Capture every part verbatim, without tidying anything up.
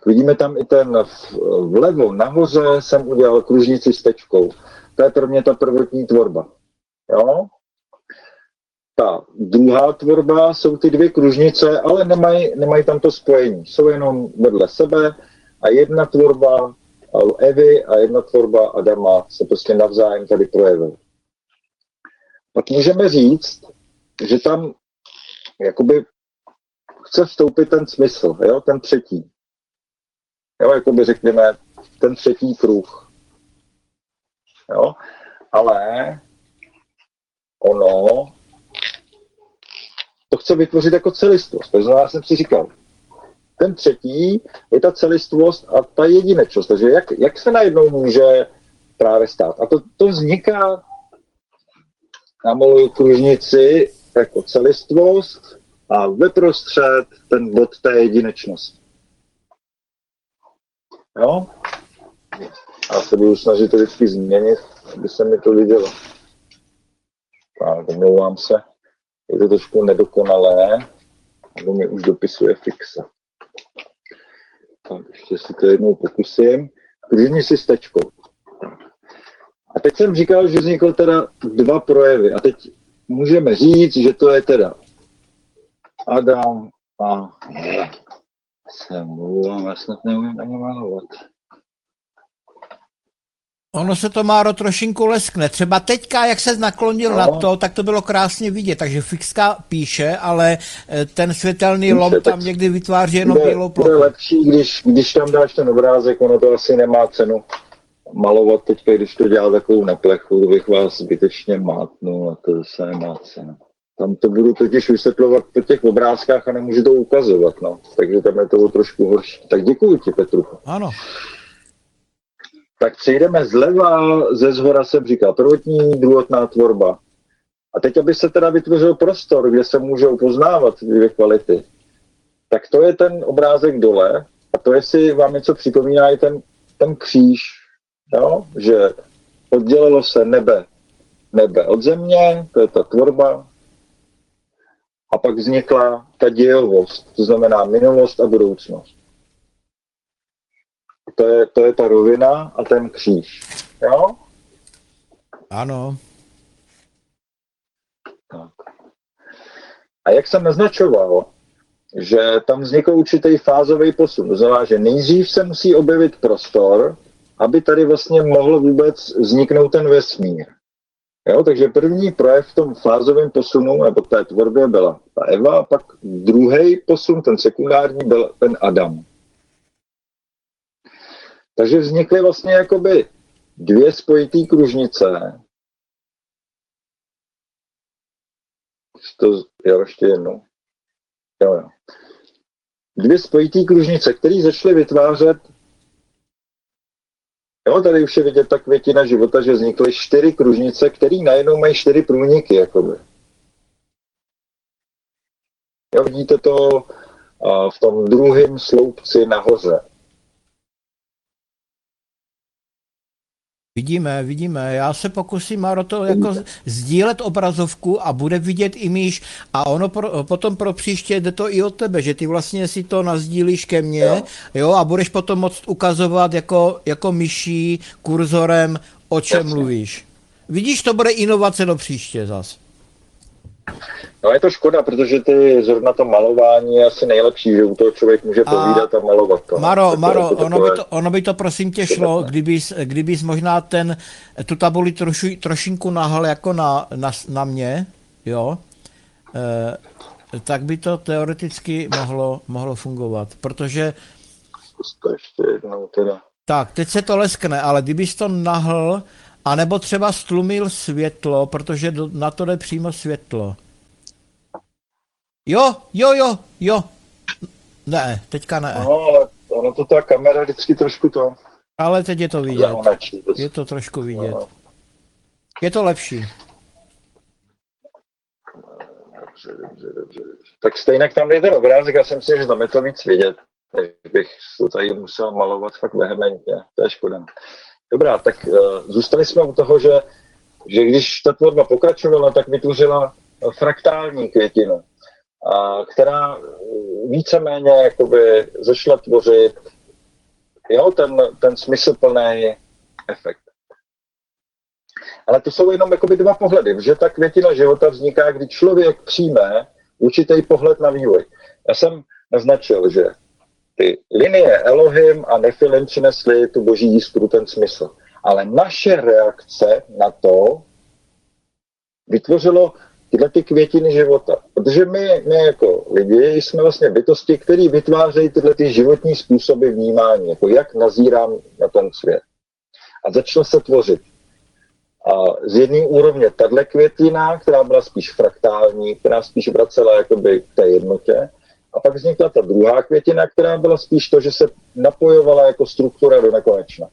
Tak vidíme tam i ten vlevo nahoře jsem udělal kružnici s tečkou. To je pro mě ta prvotní tvorba. Jo? Ta druhá tvorba jsou ty dvě kružnice, ale nemají, nemají tam to spojení. Jsou jenom vedle sebe a jedna tvorba Evy a jedna tvorba Adama se prostě navzájem tady projevily. Pak můžeme říct, že tam jakoby chce vstoupit ten smysl, jo? Ten třetí. Jo, jakoby řekněme, ten třetí kruh. Jo? Ale ono to chce vytvořit jako celistvost. Takže já jsem si říkal, ten třetí je ta celistvost a ta jedinečnost. Takže jak, jak se najednou může právě stát? A to, to vzniká, namoluju kružnici jako celistvost a veprostřed ten bod té jedinečnosti. Jo? Já se budu snažit to vždycky změnit, aby se mi to vidělo. Tak, omlouvám se. Je to trošku nedokonalé, nebo mi už dopisuje fixa. Tak, ještě si to jednou pokusím. Kružni si s tečkou. A teď jsem říkal, že vznikl teda dva projevy. A teď můžeme říct, že to je teda Adam a je. Se mluvám, já snad neumím ani malovat. Ono se to, Máro, trošinku leskne. Třeba teďka, jak se naklonil no. na to, tak to bylo krásně vidět. Takže fixka píše, ale ten světelný píše, lom tam někdy vytváří jenom bude, bílou plochu. Bude lepší, když, když tam dáš ten obrázek, ono to asi nemá cenu malovat teďka, když to dělá takovou neplechu, bych vás zbytečně mátnul a to zase nemá cenu. Tam to budu totiž vysvětlovat po těch obrázkách a nemůžu to ukazovat, no. Takže tam je to trošku horší. Tak děkuji ti, Petrucho. Ano. Tak přejdeme zleva, ze zhora jsem říkal, prvotní, druhotná tvorba. A teď, aby se teda vytvořil prostor, kde se můžou poznávat dvě kvality, tak to je ten obrázek dole a to, jestli vám něco připomíná, i ten, ten kříž, jo? Že oddělilo se nebe, nebe od země, to je ta tvorba, a pak vznikla ta dějovost, to znamená minulost a budoucnost. To je, to je ta rovina a ten kříž. Jo? Ano. Tak. A jak jsem naznačoval, že tam vznikl určitý fázový posun. To znamená, že nejdřív se musí objevit prostor, aby tady vlastně mohl vůbec vzniknout ten vesmír. Jo? Takže první projev v tom fázovém posunu, nebo té tvorbě byla ta Eva, a pak druhý posun, ten sekundární, byl ten Adam. Takže vznikly vlastně jakoby dvě spojitý kružnice. To, jo, ještě jednou. Jo, jo. Dvě spojitý kružnice, které začaly vytvářet. Jo, tady už je vidět ta květina života, že vznikly čtyři kružnice, které najednou mají čtyři průniky, jakoby. Jo, vidíte to uh, v tom druhém sloupci nahoře. Vidíme, vidíme. Já se pokusím, Máro, to jako sdílet obrazovku a bude vidět i Míš. A ono pro, potom pro příště jde to i od tebe, že ty vlastně si to nazdílíš ke mně, jo, jo a budeš potom moct ukazovat jako, jako myší kurzorem, o čem Jasně. mluvíš. Vidíš, to bude inovace do příště zas. No je to škoda, protože ty zrovna to malování je asi nejlepší, že u toho člověk může povídat a, a malovat to. Maro, Maro, to ono, by to, ono by to prosím tě šlo, kdybys, kdybys možná ten, tu tabuli trošu, trošinku nahl jako na, na, na mě, jo, e, tak by to teoreticky mohlo, mohlo fungovat, protože... Zkus to ještě jednou teda. Tak, teď se to leskne, ale kdybys to nahl, anebo třeba stlumil světlo, protože do, na to jde přímo světlo. Jo, jo, jo, jo. Ne, teďka ne. No, ale ono to ta kamera vždycky trošku to... Ale teď je to vidět. Je to trošku vidět. No. Je to lepší. Dobře, dobře, dobře. Tak stejně tam je ten obrázek, já jsem si, že tam je to víc vidět. Tak bych to tady musel malovat fakt vehementně. To je škoda. Dobrá, tak uh, zůstali jsme u toho, že, že když ta tvorba pokračovala, tak vytvořila fraktální květinu, a která víceméně jakoby začala tvořit jo, ten, ten smysluplný efekt. Ale to jsou jenom jakoby dva pohledy, že ta květina života vzniká, kdy člověk přijme určitý pohled na vývoj. Já jsem naznačil, že ty linie Elohim a Nefilim přinesly tu boží jiskru, ten smysl. Ale naše reakce na to vytvořilo tyhle ty květiny života. Protože my, my jako lidi jsme vlastně bytosti, které vytvářejí tyhle ty životní způsoby vnímání, jako jak nazírám na ten svět. A začalo se tvořit. A z jedné úrovně tahle květina, která byla spíš fraktální, která spíš vracela jakoby k té jednotě. A pak vznikla ta druhá květina, která byla spíš to, že se napojovala jako struktura do nekonečna.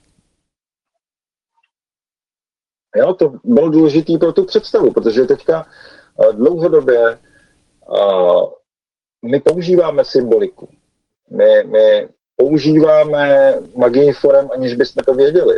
Jo, to bylo důležité pro tu představu, protože teďka dlouhodobě uh, my používáme symboliku. My, my používáme magii forem, aniž byste to věděli.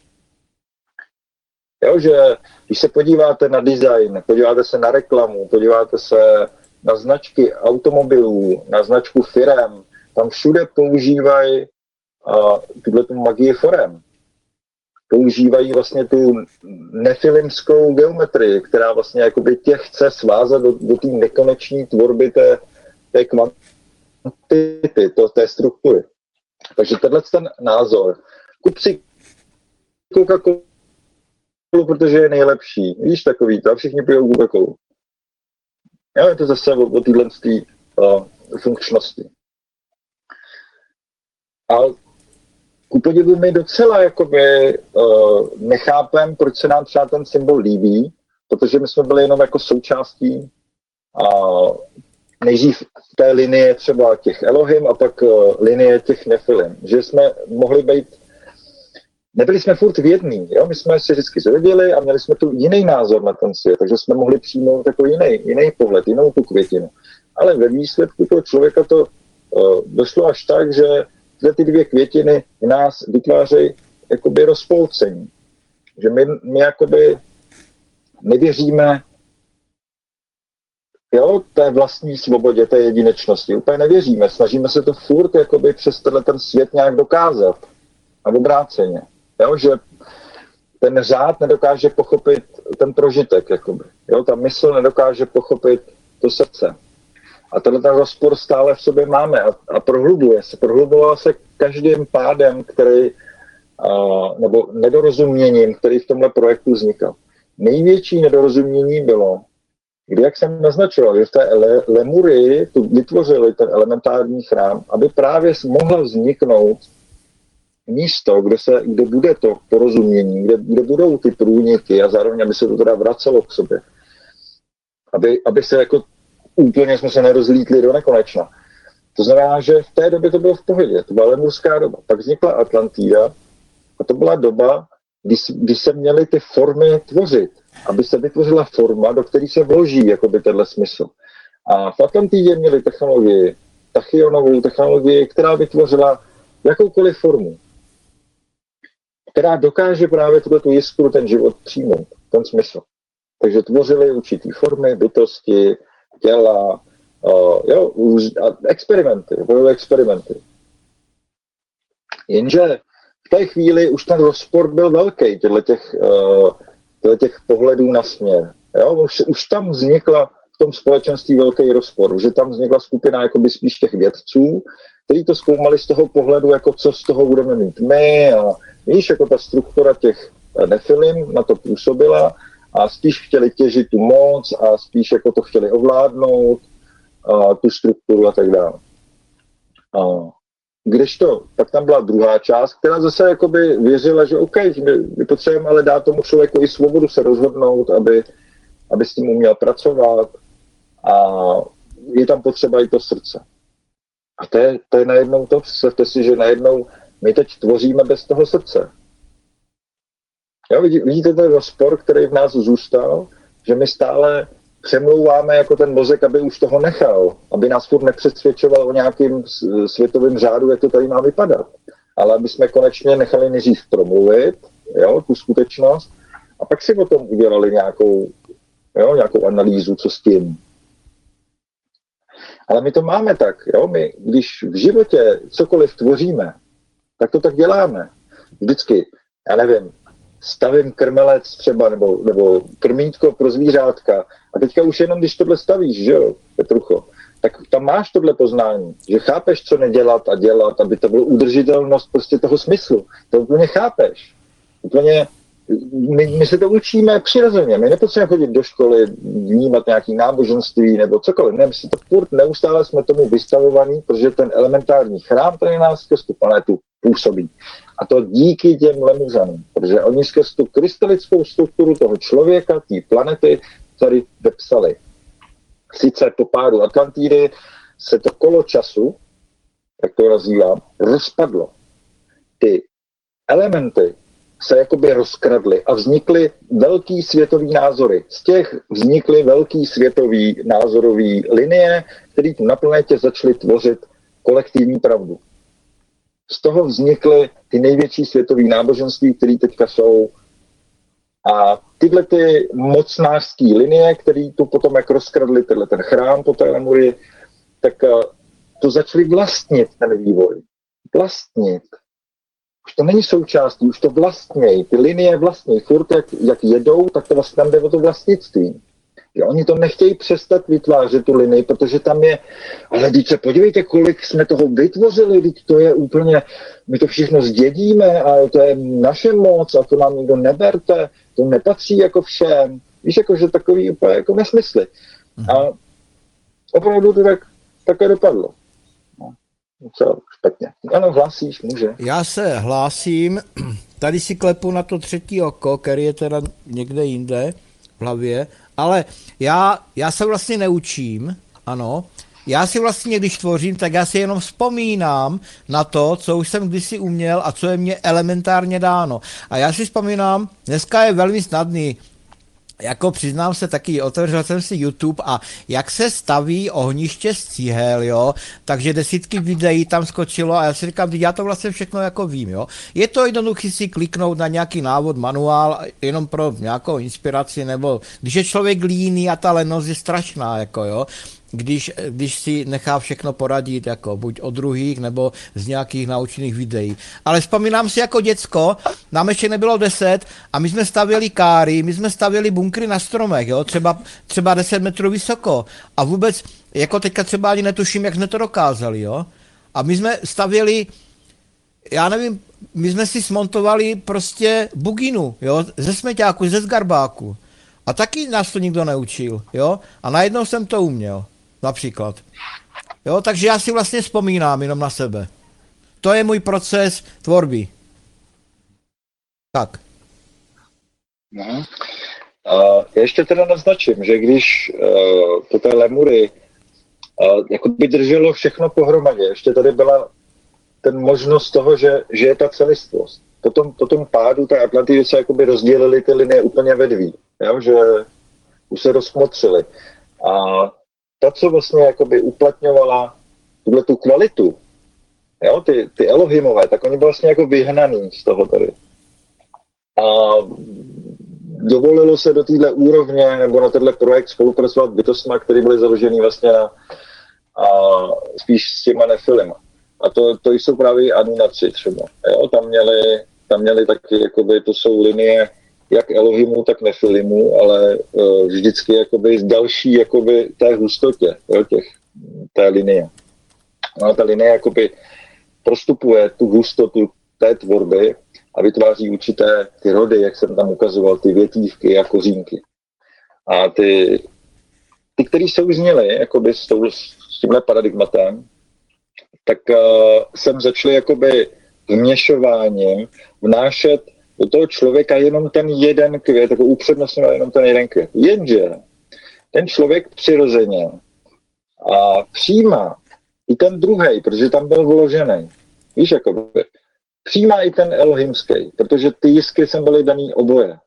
Jo, že když se podíváte na design, podíváte se na reklamu, podíváte se na značky automobilů, na značku firem, tam všude používají uh, tuto magii forem. Používají vlastně tu nefilimskou geometrii, která vlastně jakoby tě chce svázat do, do té nekoneční tvorby té, té kvantity, to, té struktury. Takže tenhle ten názor. Kup si Coca-Colu, protože je nejlepší. Víš, takový to. Všichni pijou Coca-Colu. Jo, je to zase o, o téhle uh, funkčnosti. A ku podivu my docela jakoby uh, nechápem, proč se nám třeba ten symbol líbí, protože my jsme byli jenom jako součástí uh, nejdřív té linie třeba těch Elohim a pak uh, linie těch Nefilim. Že jsme mohli být, nebyli jsme furt v jedný, jo? My jsme si vždycky zrodili a měli jsme tu jiný názor na ten svět, takže jsme mohli přijmout takový jiný, jiný pohled, jinou tu květinu. Ale ve výsledku toho člověka to uh, došlo až tak, že tyhle ty dvě květiny nás vytvářejí jakoby rozpolcení. Že my, my jakoby nevěříme jo, té vlastní svobodě, té jedinečnosti. Úplně nevěříme. Snažíme se to furt jakoby přes tenhle ten svět nějak dokázat. A obráceně. Jo, že ten řád nedokáže pochopit ten prožitek. Jakoby. Jo, ta mysl nedokáže pochopit to srdce. A tenhle ten rozpor stále v sobě máme a, a prohlubuje se. Prohluboval se každým pádem, který, uh, nebo nedorozuměním, který v tomhle projektu vznikal. Největší nedorozumění bylo, kdy, jak jsem naznačoval, že v té Le- Lemurii tu vytvořili ten elementární chrám, aby právě mohlo vzniknout místo, kde, se, kde bude to porozumění, kde, kde budou ty průniky a zároveň, aby se to teda vracelo k sobě. Aby, aby se jako úplně jsme se nerozlítli do nekonečna. To znamená, že v té době to bylo v pohodě, to byla lemurská doba. Pak vznikla Atlantida a to byla doba, kdy, kdy se měly ty formy tvořit, aby se vytvořila forma, do které se vloží jakoby tenhle smysl. A v Atlantidě měli technologii, tachyonovou technologii, která vytvořila jakoukoliv formu, která dokáže právě tuto jiskru, ten život přijmout, ten smysl. Takže tvořili určitý formy, bytosti, těla, uh, jo, experimenty, byly experimenty. Jenže v té chvíli už ten rozpor byl velký, těchto těch, uh, těch pohledů na směr. Jo? Už, už tam vznikla v tom společenství velký rozpor, že tam vznikla skupina jakoby spíš těch vědců, kteří to zkoumali z toho pohledu, jako co z toho budeme mít my. A víš, jako ta struktura těch Nefilim na to působila, a spíš chtěli těžit tu moc a spíš jako to chtěli ovládnout, a tu strukturu a tak dále. A když to, tak tam byla druhá část, která zase jakoby věřila, že OK, my, my potřebujeme ale dát tomu člověku i svobodu se rozhodnout, aby, aby s tím uměl pracovat a je tam potřeba i to srdce. A to je, to je najednou to, představte si, že najednou my teď tvoříme bez toho srdce. Jo, vidíte ten rozpor, který v nás zůstal, že my stále přemlouváme jako ten mozek, aby už toho nechal, aby nás furt nepřesvědčoval o nějakým světovém řádu, jak to tady má vypadat. Ale aby jsme konečně nechali nejdřív promluvit, jo, tu skutečnost, a pak si potom udělali nějakou, jo, nějakou analýzu, co s tím. Ale my to máme tak, jo, my, když v životě cokoliv tvoříme, tak to tak děláme. Vždycky, já nevím, stavím krmelec třeba, nebo, nebo krmítko pro zvířátka. A teďka už jenom, když tohle stavíš, že jo, Petrucho, tak tam máš tohle poznání, že chápeš, co nedělat a dělat, aby to bylo udržitelnost prostě toho smyslu. To úplně chápeš. Úplně, my, my se to učíme přirozeně. My nepotřebujeme chodit do školy, vnímat nějaký náboženství nebo cokoliv. Ne, my si to furt neustále jsme tomu vystavovaní, protože ten elementární chrám tady nás skrz tu planetu působí. A to díky těm Lemuřanům, protože oni skrz tu krystalickou strukturu toho člověka, té planety, tady vepsali. Sice po pádu Atlantidy se to kolo času, jak to nazývám, rozpadlo. Ty elementy se jakoby rozkradly a vznikly velký světový názory. Z těch vznikly velký světový názorový linie, které tu na planetě začaly tvořit kolektivní pravdu. Z toho vznikly ty největší světový náboženství, které teďka jsou. A tyhle ty mocnářské linie, které tu potom jak rozkradly tenhle ten chrám po té Lemurii, tak to začaly vlastnit ten vývoj. Vlastnit. Už to není součástí, už to vlastnějí. Ty linie vlastní. Furt jak, jak jedou, tak to vlastně tam jde o to vlastnictví. Že oni to nechtějí přestat vytvářet tu linii, protože tam je, ale teď se podívejte, kolik jsme toho vytvořili, teď to je úplně, my to všechno zdědíme a to je naše moc a to nám nikdo neberte, to nepatří jako všem. Víš, jako, že takový úplně jako nesmysly. A opravdu to tak, také dopadlo. No, co špatně. Ano, hlásíš, může. Já se hlásím, tady si klepu na to třetí oko, který je teda někde jinde v hlavě, ale já, já se vlastně neučím, ano, já si vlastně, když tvořím, tak já si jenom vzpomínám na to, co už jsem kdysi uměl a co je mně elementárně dáno. A já si vzpomínám, dneska je velmi snadný, jako přiznám se taky, otevřel jsem si YouTube a jak se staví ohniště z cihel, jo, takže desítky videí tam skočilo a já si říkám, já to vlastně všechno jako vím, jo. Je to jednoduchý si kliknout na nějaký návod, manuál, jenom pro nějakou inspiraci, nebo když je člověk líný a ta lenost je strašná, jako jo, když, když si nechá všechno poradit, jako buď od druhých, nebo z nějakých naučených videí. Ale vzpomínám si jako děcko, nám ještě nebylo deset a my jsme stavěli káry, my jsme stavěli bunkry na stromech, jo, třeba, třeba deset metrů vysoko. A vůbec, jako teďka třeba ani netuším, jak jsme to dokázali, jo. A my jsme stavěli, já nevím, my jsme si smontovali prostě buginu, jo, ze smeťáku, ze zgarbáku. A taky nás to nikdo neučil, jo. A najednou jsem to uměl. Například. Jo, takže já si vlastně vzpomínám jenom na sebe. To je můj proces tvorby. Tak. No. A ještě teda naznačím, že když uh, po té Lemurii uh, jako by drželo všechno pohromadě, ještě tady byla ten možnost toho, že, že je ta celistvost. Potom, po tom pádu té Atlantidy se jakoby rozdělily ty linie úplně ve dví, jo, že už se rozkmotřily. A ta, co vlastně jakoby uplatňovala tuhle tu kvalitu, jo, ty, ty Elohimové, tak oni byli vlastně jako vyhnaný z toho tady. A dovolilo se do téhle úrovně nebo na tenhle projekt spolupracovat bytostma, které byly založený vlastně na, a spíš s těma nefilima. A to, to jsou právě Anunaci třeba. Jo, tam měli, tam měli taky, jakoby, to jsou linie jak Elohimu, tak Nefilimu, ale uh, vždycky jakoby z další jakoby té hustotě, jo, těch, té linie. No a ta linie jakoby prostupuje tu hustotu té tvorby a vytváří určité ty rody, jak jsem tam ukazoval, ty větívky a kořínky. A ty, ty které souzněly jakoby s, tou, s tímhle paradigmatem, tak uh, jsem začal jakoby vměšováním vnášet do toho člověka jenom ten jeden květ, jako upřednostňoval jenom ten jeden květ. Jenže ten člověk přirozeně a přijímá i ten druhej, protože tam byl vložený. Víš, jakoby. Přijímá i ten elohimský, protože ty jiskry sem byly daný oboje.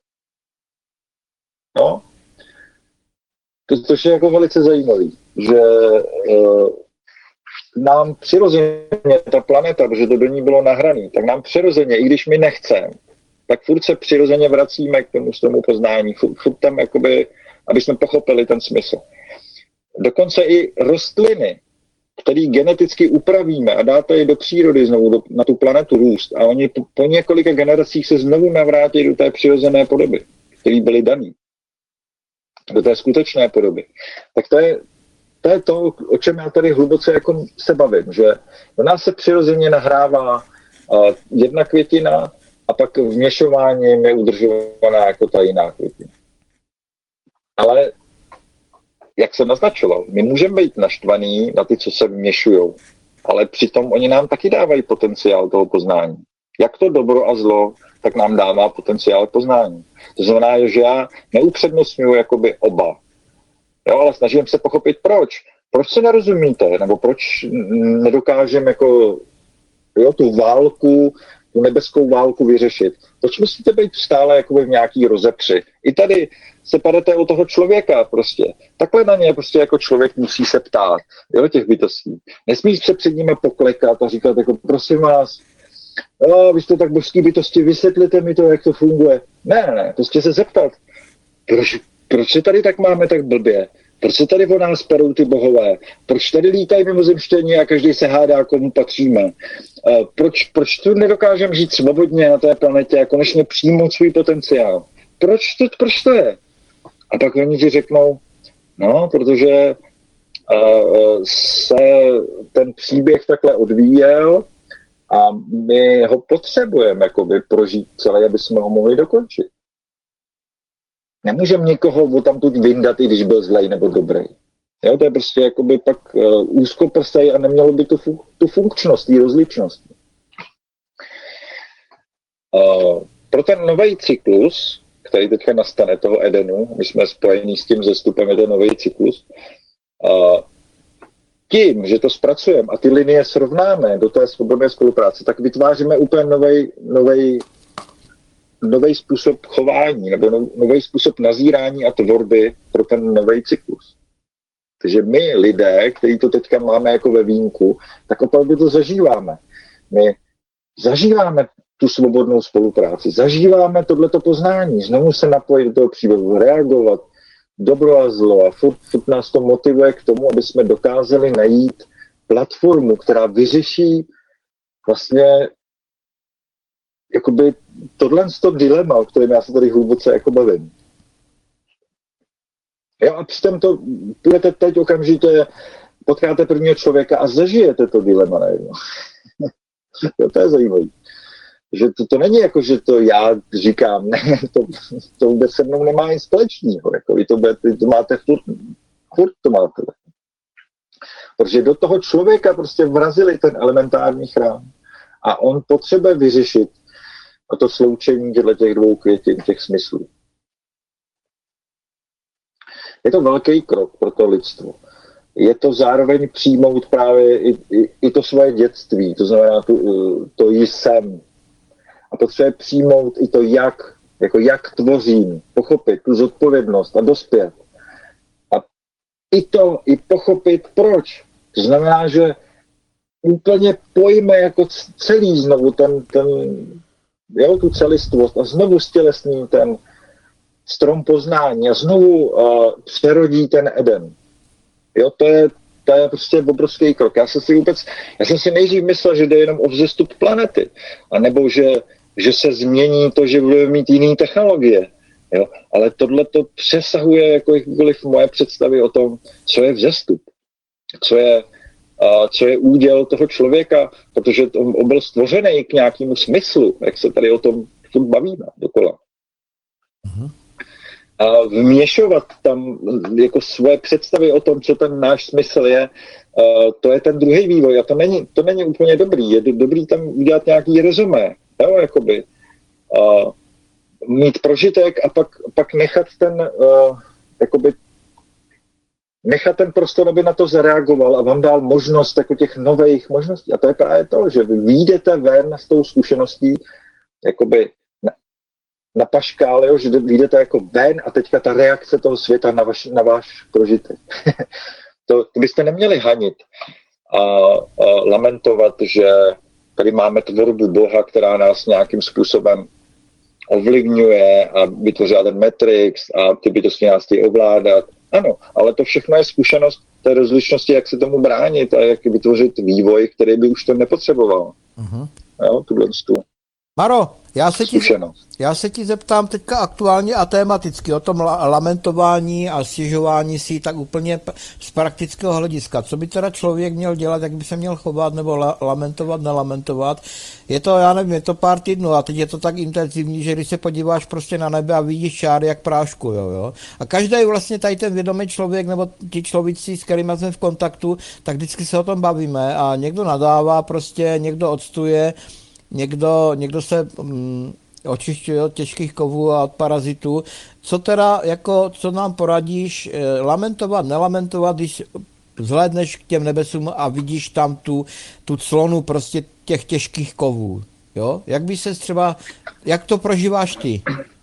No. To, to je jako velice zajímavý, že uh, nám přirozeně ta planeta, protože to do ní bylo nahraný, tak nám přirozeně, i když my nechceme, tak furt se přirozeně vracíme k tomu, tomu poznání, furt, furt tam jakoby, aby jsme pochopili ten smysl. Dokonce i rostliny který geneticky upravíme a dáte je do přírody znovu, do, na tu planetu růst a oni po, po několika generacích se znovu navrátí do té přirozené podoby, které byly daný, do té skutečné podoby. Tak to je, to je to, o čem já tady hluboce jako se bavím, že do nás se přirozeně nahrává uh, jedna květina a pak vměšováním je udržovaná jako ta jiná květina. Ale jak jsem naznačoval, my můžeme být naštvaný na ty, co se vměšujou, ale přitom oni nám taky dávají potenciál toho poznání. Jak to dobro a zlo, tak nám dává potenciál poznání. To znamená, že já neupřednostňuji jakoby oba, jo, ale snažím se pochopit, proč. Proč se nerozumíte, nebo proč nedokážeme jako, jo, tu válku, tu nebeskou válku vyřešit. Proč musíte být stále jakoby v nějaký rozepři? I tady se padete o toho člověka prostě. Takhle na ně prostě jako člověk musí se ptát, jo, těch bytostí. Nesmíš se před nimi poklekat a říkat jako, prosím vás, jo, vy jste tak božský bytosti, vysvětlete mi to, jak to funguje. Ne, ne, ne, prostě se zeptat. Proč, proč se tady tak máme tak blbě? Proč se tady o nás perou ty bohové? Proč tady lítají mimozemštění a každý se hádá, komu patříme? Proč, proč tu nedokážeme žít svobodně na té planetě a konečně přijmout svůj potenciál? Proč to, proč to je? A pak oni ti řeknou, no, protože uh, se ten příběh takhle odvíjel a my ho potřebujeme jakoby prožít celé, aby jsme ho mohli dokončit. Nemůžeme nikoho odtamtud vyndat, i když byl zlej nebo dobrý. Jo, to je prostě jakoby pak uh, úzkoprsej a nemělo by tu, fu- tu funkčnost, tu rozličnost. Uh, pro ten nový cyklus, který teďka nastane, toho Edenu, my jsme spojení s tím zestupem, je to nový cyklus, uh, tím, že to zpracujeme a ty linie srovnáme do té svobodné spolupráce, tak vytváříme úplně novej, novej, novej způsob chování nebo nový způsob nazírání a tvorby pro ten nový cyklus. Takže my lidé, kteří to teďka máme jako ve vínku, tak opravdu to zažíváme. My zažíváme tu svobodnou spolupráci, zažíváme tohleto poznání, znovu se napojit do toho příběhu, reagovat, dobro a zlo a furt, furt nás to motivuje k tomu, aby jsme dokázali najít platformu, která vyřeší vlastně jakoby tohle dilema, o kterém já se tady hluboce jako bavím. Jo, a přitom to budete teď okamžitě, potkáte prvního člověka a zažijete to dilema najednou. Jo, to je zajímavé. Že to, to není jako, že to já říkám, ne, to, to vůbec se mnou nemá nic společného. Jako, vy to, budete, to máte furt, furt to máte. Protože do toho člověka prostě vrazili ten elementární chrám a on potřebuje vyřešit to sloučení těch dvou květin, těch smyslů. Je to velký krok pro to lidstvo. Je to zároveň přijmout právě i, i, i to svoje dětství, to znamená tu, to jsem. A potřebuje přijmout i to, jak, jako jak tvořím, pochopit tu zodpovědnost a dospět. A i to, i pochopit proč. To znamená, že úplně pojme jako celý znovu ten, ten jo, tu celistvost a znovu stělesní ten strom poznání a znovu uh, přerodí ten Eden. Jo, to je, to je prostě obrovský krok. Já jsem si vůbec, já jsem si nejdřív myslel, že jde jenom o vzestup planety, anebo že, že se změní to, že budeme mít jiné technologie. Jo, ale tohle to přesahuje jako jakkoliv moje představy o tom, co je vzestup, co je, uh, co je úděl toho člověka, protože to byl stvořený k nějakému smyslu, jak se tady o tom furt bavíme dokola. Mm-hmm. A vměšovat tam jako svoje představy o tom, co ten náš smysl je, uh, to je ten druhý vývoj a to není, to není úplně dobrý. Je dobrý tam udělat nějaký rezumé, jo, jakoby. Uh, mít prožitek a pak, pak nechat ten, uh, jakoby, nechat ten prostor, aby na to zareagoval a vám dal možnost jako těch nových možností. A to je právě to, že vy vyjdete ven s tou zkušeností, jakoby na paškál, jo, že vyjdete jako ven a teďka ta reakce toho světa na, vaš, na váš prožitek. to, to byste neměli hanit a, a lamentovat, že tady máme tvorbu Boha, která nás nějakým způsobem ovlivňuje a vytvořila ten Matrix a ty bytosti nás chtějí ovládat. Ano, ale to všechno je zkušenost té rozličnosti, jak se tomu bránit a jak vytvořit vývoj, který by už to nepotřeboval. Uh-huh. Jo, tuhle tu Maro, já se, ti, zkušenost. já se ti zeptám teďka aktuálně a tematicky o tom lamentování a stěžování si tak úplně z praktického hlediska. Co by teda člověk měl dělat, jak by se měl chovat nebo la, lamentovat, nelamentovat. Je to, já nevím, je to pár týdnů a teď je to tak intenzivní, že když se podíváš prostě na nebe a vidíš čáry jak prášku, jo, jo. A každý vlastně tady ten vědomý člověk nebo ti člověci, s kterými jsme v kontaktu, tak vždycky se o tom bavíme a někdo nadává prostě, někdo odstuje, Někdo, někdo se mm, očišťuje od těžkých kovů a od parazitů. Co teda, jako, co nám poradíš, lamentovat, nelamentovat, když vzhlédneš k těm nebesům a vidíš tam tu, tu clonu prostě těch těžkých kovů, jo? Jak by se třeba, jak to prožíváš ty?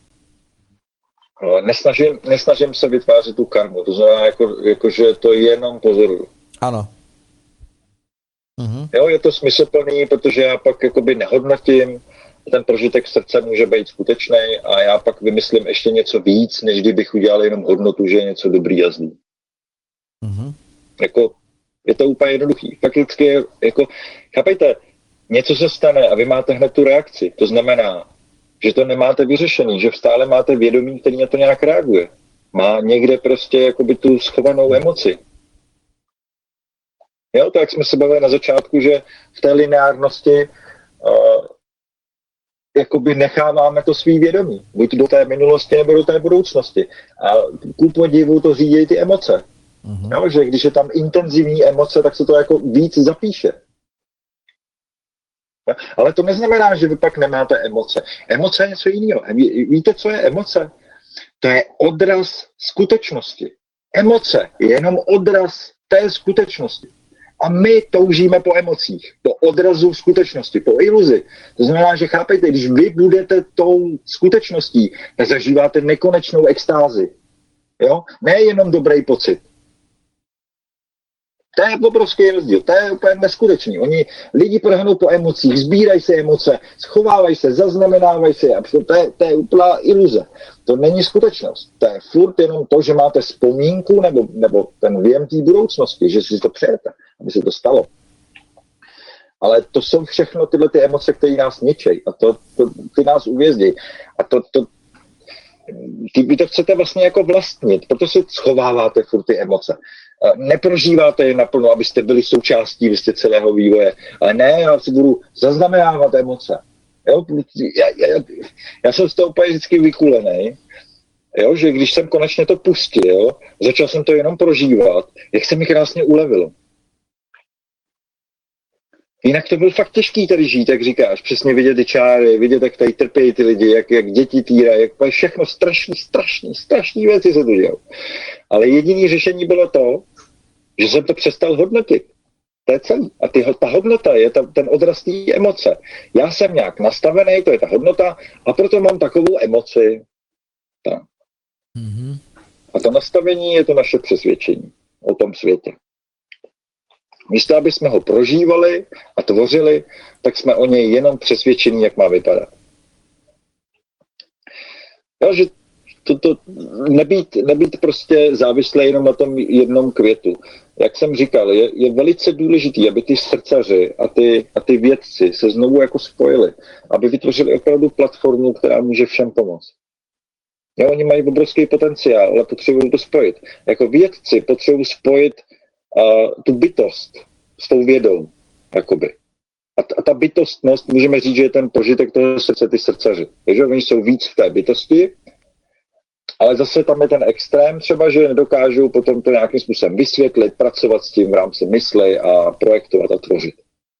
Nesnažím, nesnažím se vytvářet tu karmu, to znamená, jako, jako že to jenom pozoruju. Ano. Uhum. Jo, je to smysluplný, protože já pak jakoby nehodnotím, ten prožitek srdce může být skutečný a já pak vymyslím ještě něco víc, než kdybych udělal jenom hodnotu, že je něco dobrý a zlý. Uhum. Jako, je to úplně jednoduchý. Fakticky je, jako, chápejte, něco se stane a vy máte hned tu reakci. To znamená, že to nemáte vyřešený, že stále máte vědomí, který na to nějak reaguje. Má někde prostě jakoby tu schovanou emoci. Jo, tak jak jsme se bavili na začátku, že v té lineárnosti uh, jakoby necháváme to svý vědomí. Buď do té minulosti, nebo do té budoucnosti. A ku podivu to řídí ty emoce. Mm-hmm. Jo, že když je tam intenzivní emoce, tak se to jako víc zapíše. Jo, ale to neznamená, že vy pak nemáte emoce. Emoce je něco jiného. Víte, co je emoce? To je odraz skutečnosti. Emoce je jenom odraz té skutečnosti. A my toužíme po emocích, po odrazu v skutečnosti, po iluzi. To znamená, že chápejte, když vy budete tou skutečností, tak zažíváte nekonečnou extázi. Jo? Nejenom dobrý pocit. To je obrovský rozdíl, to je úplně neskutečný. Oni, lidi prhnou po emocích, sbírají se emoce, schovávají se, zaznamenávají se, a to je, to je úplná iluze. To není skutečnost. To je furt jenom to, že máte vzpomínku nebo, nebo ten věm té budoucnosti, že si to přejete, aby se to stalo. Ale to jsou všechno tyhle ty emoce, které nás ničejí a to, to, ty nás uvězdí. A to, to, ty, vy to chcete vlastně jako vlastnit, proto si schováváte furt ty emoce. Neprožíváte je naplno, abyste byli součástí vlastně celého vývoje. Ale ne, já si budu zaznamenávat emoce. Jo? Já, já, já jsem z toho úplně vždycky vykulený, jo? Že když jsem konečně to pustil, začal jsem to jenom prožívat, jak se mi krásně ulevilo. Jinak to byl fakt těžký tady žít, jak říkáš, přesně vidět ty čáry, vidět, jak tady trpějí ty lidi, jak, jak děti týrají, jak všechno strašný, strašný, strašný věci se to dělou. Ale jediné řešení bylo to, že jsem to přestal hodnotit. To je celý. A ty, ta hodnota je ta, ten odraz té emoce. Já jsem nějak nastavený, to je ta hodnota, a proto mám takovou emoci. Tak. Mm-hmm. A to nastavení je to naše přesvědčení o tom světě. Místo, aby jsme ho prožívali a tvořili, tak jsme o něj jenom přesvědčení, jak má vypadat. Jo, že to, to, nebýt, nebýt prostě závislé jenom na tom jednom květu. Jak jsem říkal, je, je velice důležitý, aby ty srdcaři a ty, a ty vědci se znovu jako spojili, aby vytvořili opravdu platformu, která může všem pomoct. Jo, oni mají obrovský potenciál, ale potřebují to spojit. Jako vědci potřebují spojit uh, tu bytost s tou vědou, jakoby. A, t- a ta bytostnost, můžeme říct, že je ten požitek toho srdce, ty srdcaři. Takže oni jsou víc v té bytosti, ale zase tam je ten extrém třeba, že nedokážou potom to nějakým způsobem vysvětlit, pracovat s tím v rámci mysli a projektovat a tvořit.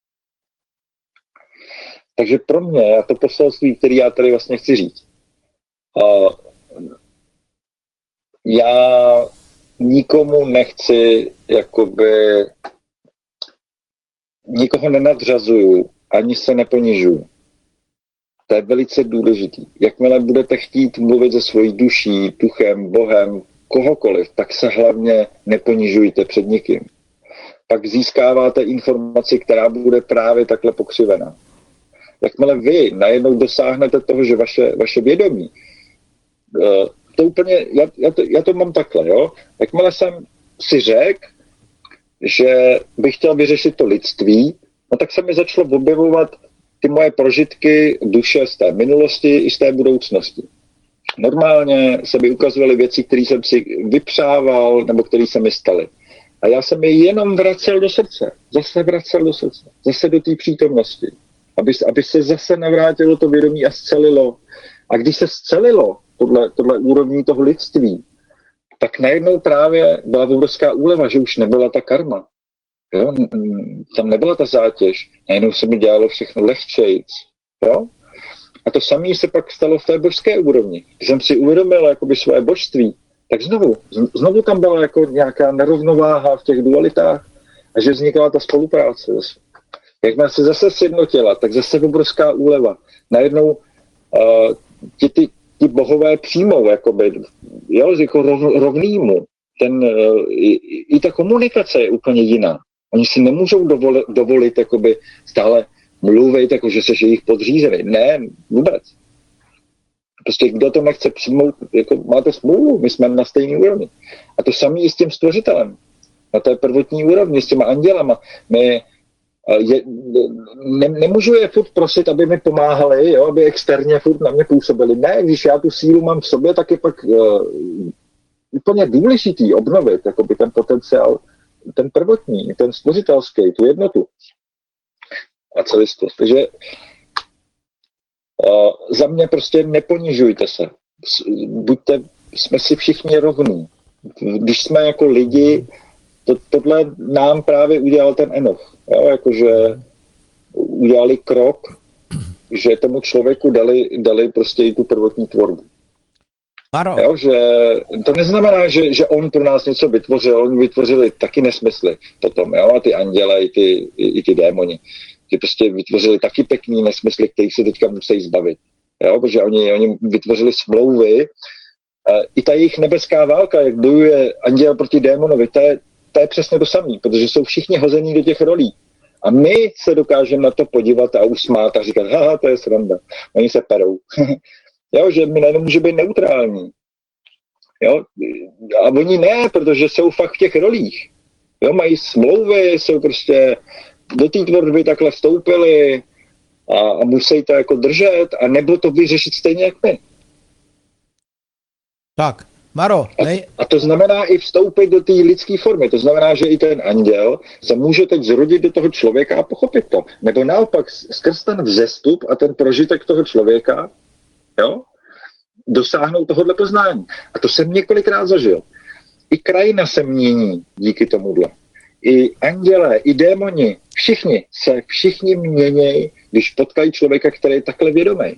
Takže pro mě je to poselství, které já tady vlastně chci říct. Uh, já nikomu nechci jakoby nikoho nenadřazuju, ani se neponižuju. To je velice důležitý. Jakmile budete chtít mluvit se svojí duší, duchem, Bohem, kohokoliv, tak se hlavně neponižujte před nikým. Pak získáváte informaci, která bude právě takhle pokřivená. Jakmile vy najednou dosáhnete toho, že vaše, vaše vědomí uh, to úplně, já, já, to, já to mám takhle, jo. Jakmile jsem si řekl, že bych chtěl vyřešit to lidství, no tak se mi začalo objevovat ty moje prožitky duše z té minulosti i z té budoucnosti. Normálně se mi ukazovaly věci, které jsem si vypřával nebo které se mi staly. A já jsem je jenom vracel do srdce. Zase vracel do srdce. Zase do té přítomnosti. Aby, aby se zase navrátilo to vědomí a scelilo. A když se scelilo tohle, tohle úrovní toho lidství, tak najednou právě byla obrovská úleva, že už nebyla ta karma. Jo? Tam nebyla ta zátěž. Najednou se mi dělalo všechno lehčejc. Jo? A to samé se pak stalo v té božské úrovni. Když jsem si uvědomil jakoby své božství, tak znovu, znovu tam byla jako nějaká nerovnováha v těch dualitách a že vznikala ta spolupráce. Jakmile se zase sjednotila, tak zase obrovská úleva. Najednou uh, ti, ty, ti bohové přijmou, jakoby, jo, jako rov, rovnýmu. Ten, uh, i, i ta komunikace je úplně jiná. Oni si nemůžou dovolit, dovolit jakoby, stále mluvit, jako že seš jejich podřízený. Ne, vůbec. Prostě kdo to nechce přijmout, jako máte smůlu, my jsme na stejné úrovni. A to samé je s tím stvořitelem. Na té prvotní úrovni, s těma andělama. My je, ne, nemůžu je furt prosit, aby mi pomáhali, jo, aby externě furt na mě působili. Ne, když já tu sílu mám v sobě, tak je pak uh, úplně důležitý obnovit jakoby ten potenciál, ten prvotní, ten stvořitelský, tu jednotu a celistvost. Takže uh, za mě prostě neponižujte se. Buďte, jsme si všichni rovní. Když jsme jako lidi, to, tohle nám právě udělal ten Enoch. Jo, jakože udělali krok, že tomu člověku dali, dali prostě i tu prvotní tvorbu. Jo, že to neznamená, že, že on pro nás něco vytvořil, oni vytvořili taky nesmysly potom, jo, a ty anděle, i ty, i, i ty démoni. Ty prostě vytvořili taky pěkný nesmysly, kterých se teďka musí zbavit. Jo, protože oni, oni vytvořili smlouvy. I ta jejich nebeská válka, jak bojuje anděl proti démonovi, to je, to je přesně to samé, protože jsou všichni hození do těch rolí. A my se dokážeme na to podívat a usmát a říkat, haha, to je sranda. Oni se perou. Jo, že my najednou může být neutrální. Jo? A oni ne, protože jsou fakt v těch rolích. Jo, mají smlouvy, jsou prostě do té tvorby takhle vstoupili a, a musí to jako držet a nebo to vyřešit stejně jak my. Tak, Maro, nej... a, a to znamená i vstoupit do té lidské formy. To znamená, že i ten anděl se může teď zrodit do toho člověka a pochopit to. Nebo naopak skrz ten vzestup a ten prožitek toho člověka, jo, dosáhnout tohohle poznání. A to jsem několikrát zažil. I krajina se mění díky tomuhle. I anděle, i démoni, všichni se všichni mění, když potkají člověka, který je takhle vědomý.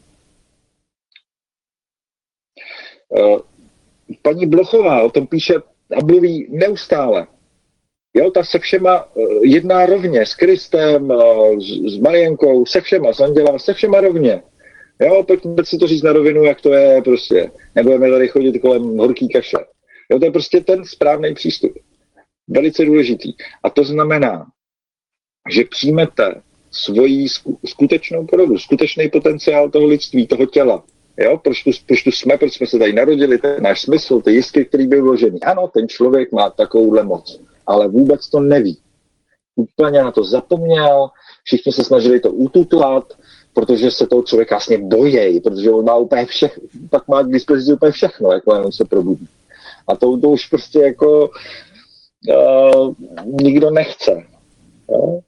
Paní Blochová o tom píše a mluví neustále. Jo, ta se všema jedná rovně, s Kristem, s Marienkou, se všema, s andělama, se všema rovně. Jo, pojďme si to říct na rovinu, jak to je prostě. Nebudeme tady chodit kolem horký kaše. Jo, to je prostě ten správný přístup. Velice důležitý. A to znamená, že přijmete svoji skutečnou podobu, skutečný potenciál toho lidství, toho těla. Jo, proč tu, proč tu jsme, proč jsme se tady narodili, ten náš smysl, ty jiskry, který byl vložený. Ano, ten člověk má takovouhle moc, ale vůbec to neví. Úplně na to zapomněl, všichni se snažili to ututlat, protože se toho člověka vlastně bojí, protože on má úplně všechno, pak má k dispozici úplně všechno, jako on se probudí. A to, to už prostě jako uh, nikdo nechce. Jo?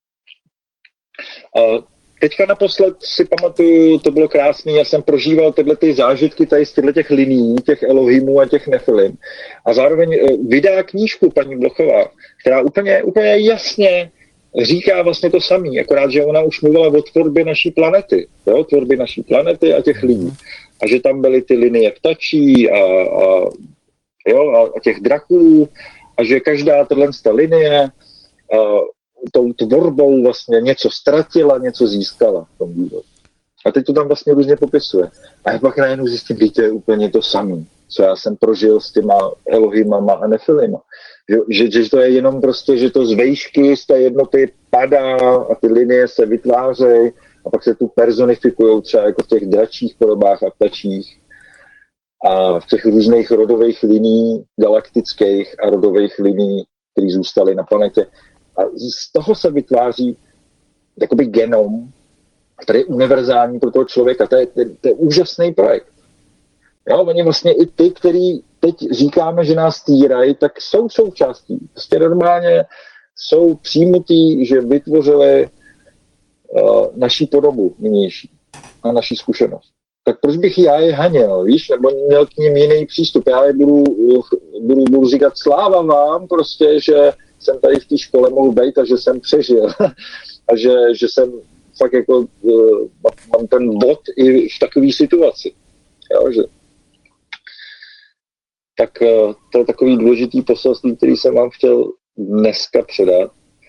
Uh, teďka naposled si pamatuju, to bylo krásný, já jsem prožíval tyhle ty zážitky tady z těchto těch liní, těch Elohimů a těch Nefilim. A zároveň uh, vydá knížku paní Blochová, která úplně, úplně jasně říká vlastně to samý, akorát, že ona už mluvila o tvorbě naší planety, jo, tvorbě naší planety a těch lidí. A že tam byly ty linie ptačí a, a, jo, a, a těch draků a že každá tato linie a, tou tvorbou vlastně něco ztratila, něco získala v tom vývoji. A teď to tam vlastně různě popisuje. A já pak najednou zjistím, že to je úplně to samé, co já jsem prožil s těma Elohimama a Nefilima. Že, že to je jenom prostě, že to z vejšky z té jednoty padá a ty linie se vytvářejí a pak se tu personifikují třeba jako v těch dračích podobách a ptačích. a v těch různých rodových liní, galaktických a rodových liní, které zůstaly na planetě. A z toho se vytváří jakoby genom, který je univerzální pro toho člověka. To je, to, to je úžasný projekt. Jo, oni vlastně i ty, který teď říkáme, že nás týrají, tak jsou součástí. Prostě normálně jsou přijmutí, že vytvořili uh, naší podobu nynější a naší zkušenost. Tak proč bych já je haněl, víš, nebo měl k ním jiný přístup. Já je budu, budu, budu říkat sláva vám, prostě, že jsem tady v té škole mohl být a že jsem přežil. A že, že jsem fakt jako, uh, mám ten bod i v takové situaci. Jo, že... Tak uh, to je takový důležitý poselství, který jsem vám chtěl dneska předat.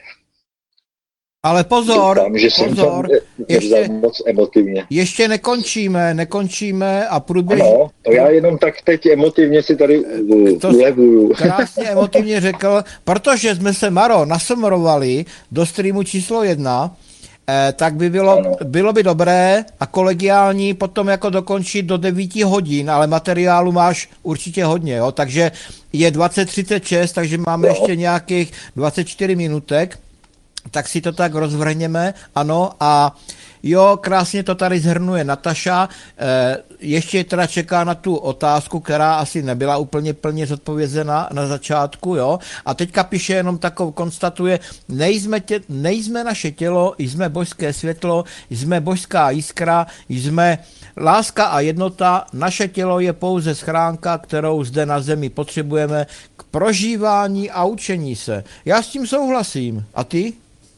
Ale pozor, Doufám, že pozor, jsem ještě, moc emotivně. ještě nekončíme, nekončíme a průběž... Ano, to já jenom tak teď emotivně si tady to ulevuju. Krásně emotivně řekl, protože jsme se, Maro, nasomorovali do streamu číslo jedna, eh, tak by bylo, bylo by dobré a kolegiální potom jako dokončit do devíti hodin, ale materiálu máš určitě hodně, jo? Takže je dvacet třicet šest, takže máme no. ještě nějakých dvacet čtyři minutek. Tak si to tak rozvrhněme, ano, a jo, krásně to tady zhrnuje Nataša, e, ještě teda čeká na tu otázku, která asi nebyla úplně plně zodpovězena na začátku, jo, a teďka píše jenom takovou, konstatuje, nejsme, tě, nejsme naše tělo, jsme božské světlo, jsme božská jiskra, jsme láska a jednota, naše tělo je pouze schránka, kterou zde na zemi potřebujeme k prožívání a učení se. Já s tím souhlasím, a ty?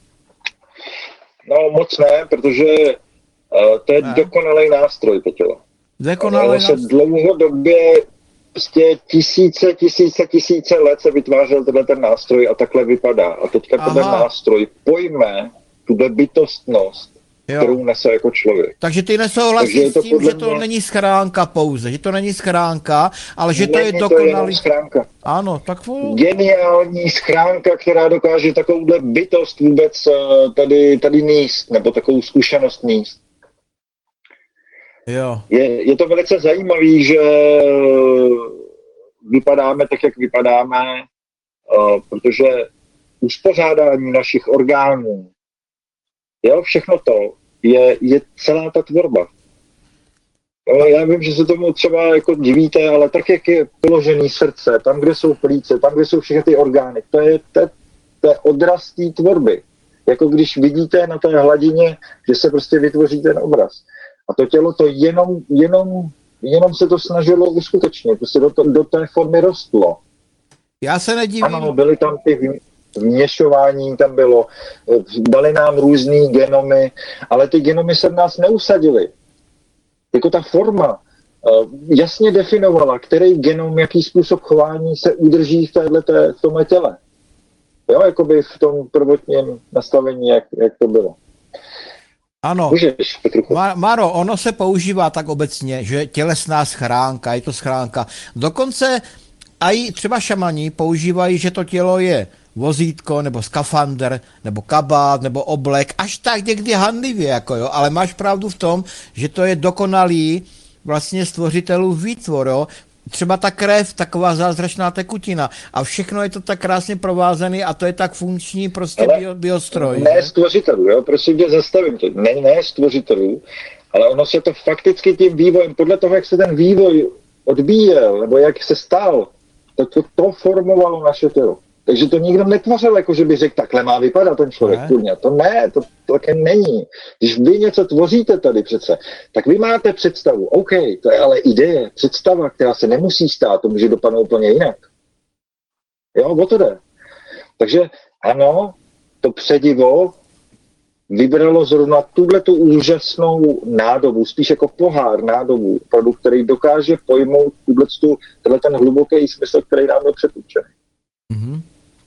No moc ne, protože uh, to je ne. dokonalý nástroj, to tělo. Dokonalý nástroj. Se dlouhodobě prostě tisíce, tisíce, tisíce let se vytvářel tenhle ten nástroj a takhle vypadá. A teďka ten nástroj pojme tuhle bytostnost, jo. kterou nese jako člověk. Takže ty nesouhlasíš s tím, že to mě... není schránka pouze, že to není schránka, ale že není to je dokonalý... To schránka. Ano, tak... Geniální schránka, která dokáže takovouhle bytost vůbec tady, tady níst, nebo takovou zkušenost níst. Jo. Je, je to velice zajímavý, že vypadáme tak, jak vypadáme, uh, protože uspořádání našich orgánů, jo, všechno to je, je celá ta tvorba. Jo, já vím, že se tomu třeba jako divíte, ale tak, jak je položený srdce, tam, kde jsou plíce, tam, kde jsou všechny ty orgány, to je, to, to je odraz té tvorby. Jako když vidíte na té hladině, že se prostě vytvoří ten obraz. A to tělo to jenom, jenom, jenom se to snažilo uskutečnit, prostě do, to, do té formy rostlo. Já se nedivím. Ano, byly tam ty vměšování, tam bylo, dali nám různý genomy, ale ty genomy se v nás neusadily. Jako ta forma uh, jasně definovala, který genom, jaký způsob chování se udrží v, téhleté, v tomhle těle. Jo, jakoby v tom prvotním nastavení, jak, jak to bylo. Ano, Můžeš, Mar- Maro, ono se používá tak obecně, že tělesná schránka, je to schránka. Dokonce i třeba šamani používají, že to tělo je vozítko, nebo skafandr, nebo kabát, nebo oblek, až tak někdy handlivě, jako jo, ale máš pravdu v tom, že to je dokonalý vlastně stvořitelův výtvor, jo. Třeba ta krev, taková zázračná tekutina a všechno je to tak krásně provázané a to je tak funkční prostě bio, biostroj. Ne stvořitelů, jo, prosím tě, zastavím to. Ne, ne stvořitelů, ale ono se to fakticky tím vývojem, podle toho, jak se ten vývoj odbíjel, nebo jak se stal, tak to, to formovalo naše tělo. Takže to nikdo netvořil, jako že by řekl, takhle má vypadat ten člověk. Ne. To ne, to, to také není. Když vy něco tvoříte tady přece, tak vy máte představu. OK, to je ale ideje, představa, která se nemusí stát, to může dopadnout úplně jinak. Jo, o to jde. Takže ano, to předivo vybralo zrovna tuhletu úžasnou nádobu, spíš jako pohár nádobu, produkt, který dokáže pojmout tuhletu, tenhle ten hluboký smysl, který nám byl předurčený. Mm-hmm.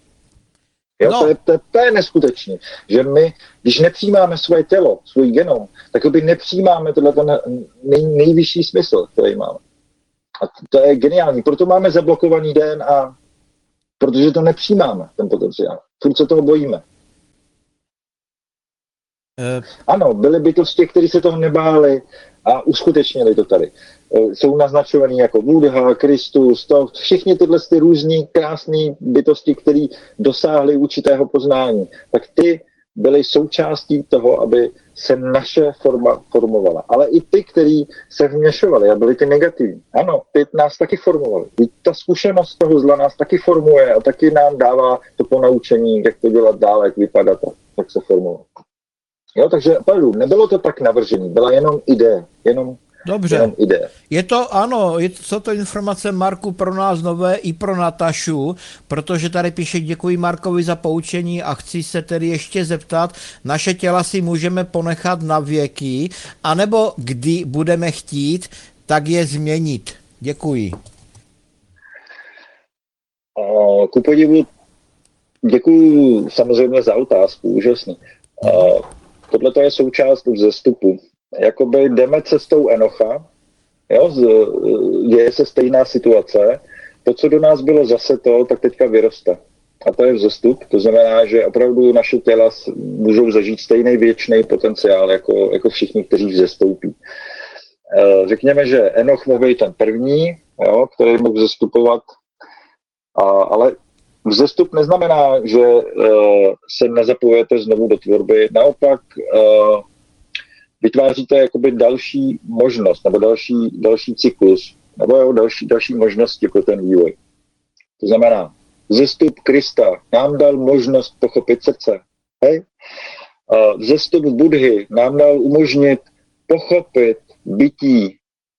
Jo, no. to, je, to, je, to je neskutečné, že my, když nepřijímáme svoje tělo, svůj genom, tak by nepřijímáme tenhle ten nej, nejvyšší smysl, který máme. A to je geniální, proto máme zablokovaný D N A, protože to nepřijímáme, ten potenciál. Furt se toho bojíme. Uh... Ano, byly bytosti, kteří se toho nebáli a uskutečnili to tady. Jsou naznačovaný jako Buddha, Kristus, to všichni tyhle ty různý krásné bytosti, které dosáhly určitého poznání, tak ty byly součástí toho, aby se naše forma formovala. Ale i ty, kteří se vměšovali a byli ty negativní. Ano, ty nás taky formovali. Ta zkušenost toho zla nás taky formuje a taky nám dává to ponaučení, jak to dělat dále, jak vypadat, jak se formovat. Jo, takže opravdu nebylo to tak navržení, byla jenom ideje, jenom Dobře, je to, ano, je to, jsou to informace, Marku, pro nás nové i pro Natašu, protože tady píše, děkuji Markovi za poučení a chci se tedy ještě zeptat, naše těla si můžeme ponechat na věky, anebo kdy budeme chtít, tak je změnit. Děkuji. Ku podivu, děkuji samozřejmě za otázku, úžasný. Tohle je součást vzestupu. Jakoby jdeme cestou Enocha, jo, děje se stejná situace, to, co do nás bylo zase to, tak teďka vyroste. A to je vzestup, to znamená, že opravdu naše těla můžou zažít stejný věčný potenciál, jako, jako všichni, kteří vzestoupí. Řekněme, že Enoch mohl být ten první, jo, který mohl vzestupovat, a, ale vzestup neznamená, že uh, se nezapojujete znovu do tvorby, naopak uh, vytváříte jakoby další možnost, nebo další, další cyklus, nebo jo, další, další možnosti pro ten vývoj. To znamená, vzestup Krista nám dal možnost pochopit srdce. Hej? Uh, vzestup Budhy nám dal umožnit pochopit bytí.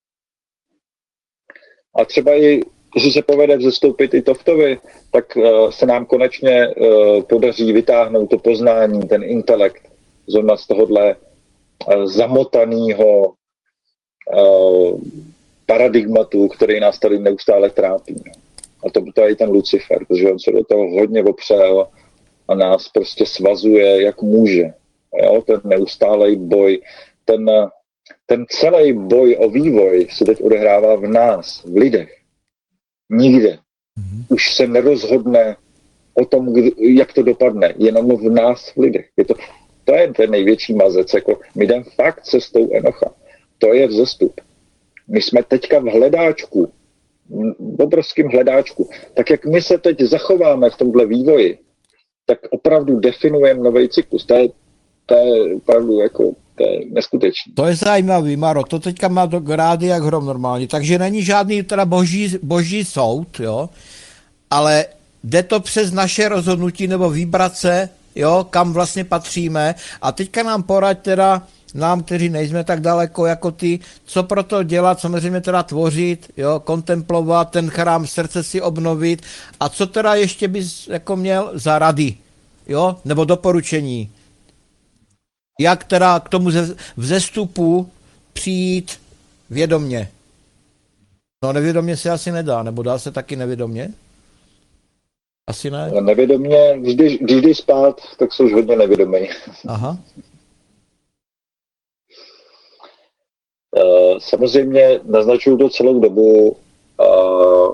A třeba i, když se povede vzestoupit i Toftovi, tak uh, se nám konečně uh, podaří vytáhnout to poznání, ten intelekt zrovna z tohohle zamotaného uh, paradigmatu, který nás tady neustále trápí. A to, to je i ten Lucifer, protože on se do toho hodně opřel a nás prostě svazuje, jak může. Jo? Ten neustálej boj, ten, ten celý boj o vývoj se teď odehrává v nás, v lidech. Nikde. Mm-hmm. Už se nerozhodne o tom, kdy, jak to dopadne, jenom v nás, v lidech. Je to To je ten největší mazec, jako my jdeme fakt cestou Enocha. To je vzestup. My jsme teďka v hledáčku, v obrovském hledáčku. Tak jak my se teď zachováme v tomhle vývoji, tak opravdu definujeme nový cyklus. To je, to je opravdu jako, to je neskutečný. To je zajímavý, Maro, to teďka má do grády jak hrom normálně, takže není žádný teda boží, boží soud, jo, ale jde to přes naše rozhodnutí nebo vibrace, jo, kam vlastně patříme. A teďka nám poraď teda, nám, kteří nejsme tak daleko jako ty, co pro to dělat, samozřejmě teda tvořit, jo, kontemplovat, ten chrám srdce si obnovit. A co teda ještě bys jako měl za rady, jo, nebo doporučení? Jak teda k tomu vzestupu přijít vědomně? No nevědomně se asi nedá, nebo dá se taky nevědomně? Asi ne. Nevědomě, když, když jdeš spát, tak jsou už hodně nevědomý. Aha. Uh, samozřejmě naznačuju to celou dobu. Uh,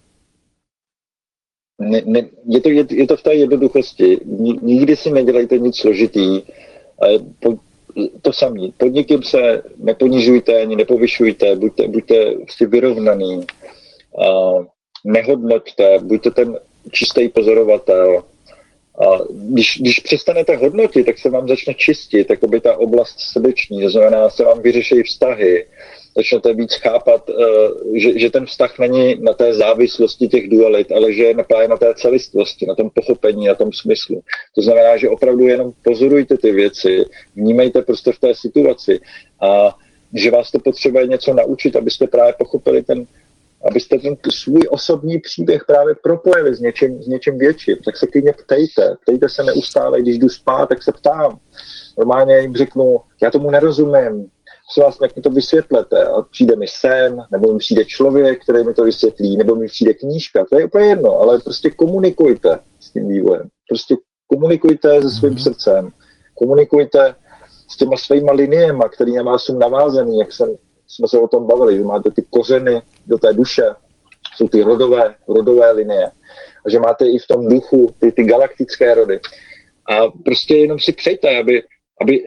ne, ne, je, to, je, je to v té jednoduchosti. Nikdy si nedělejte nic složitý. Uh, po, to samé. Pod nikým se neponižujte, ani nepovyšujte, buďte, buďte prostě vyrovnaný. Uh, nehodnoťte, buďte ten čistý pozorovatel. A když, když přestanete hodnotit, tak se vám začne čistit, jakoby ta oblast srdeční, to znamená, se vám vyřeší vztahy, začnete víc chápat, že, že ten vztah není na té závislosti těch dualit, ale že je právě na té celistvosti, na tom pochopení, na tom smyslu. To znamená, že opravdu jenom pozorujte ty věci, vnímejte prostě v té situaci a že vás to potřebuje něco naučit, abyste právě pochopili ten abyste ten svůj osobní příběh právě propojili s něčím, s něčím větším, tak se klidně ptejte. Ptejte se neustále, když jdu spát, tak se ptám. Normálně jim řeknu, já tomu nerozumím, co vás, jak mi to vysvětlete. A přijde mi sen, nebo mi přijde člověk, který mi to vysvětlí, nebo mi přijde knížka. To je úplně jedno, ale prostě komunikujte s tím vývojem. Prostě komunikujte se svým mm-hmm. srdcem. Komunikujte s těma svýma liniema, který na vás jsou navázaný, jak jsem jsme se o tom bavili, že máte ty kořeny do té duše, jsou ty rodové, rodové linie. A že máte i v tom duchu ty, ty galaktické rody. A prostě jenom si přejte, aby, aby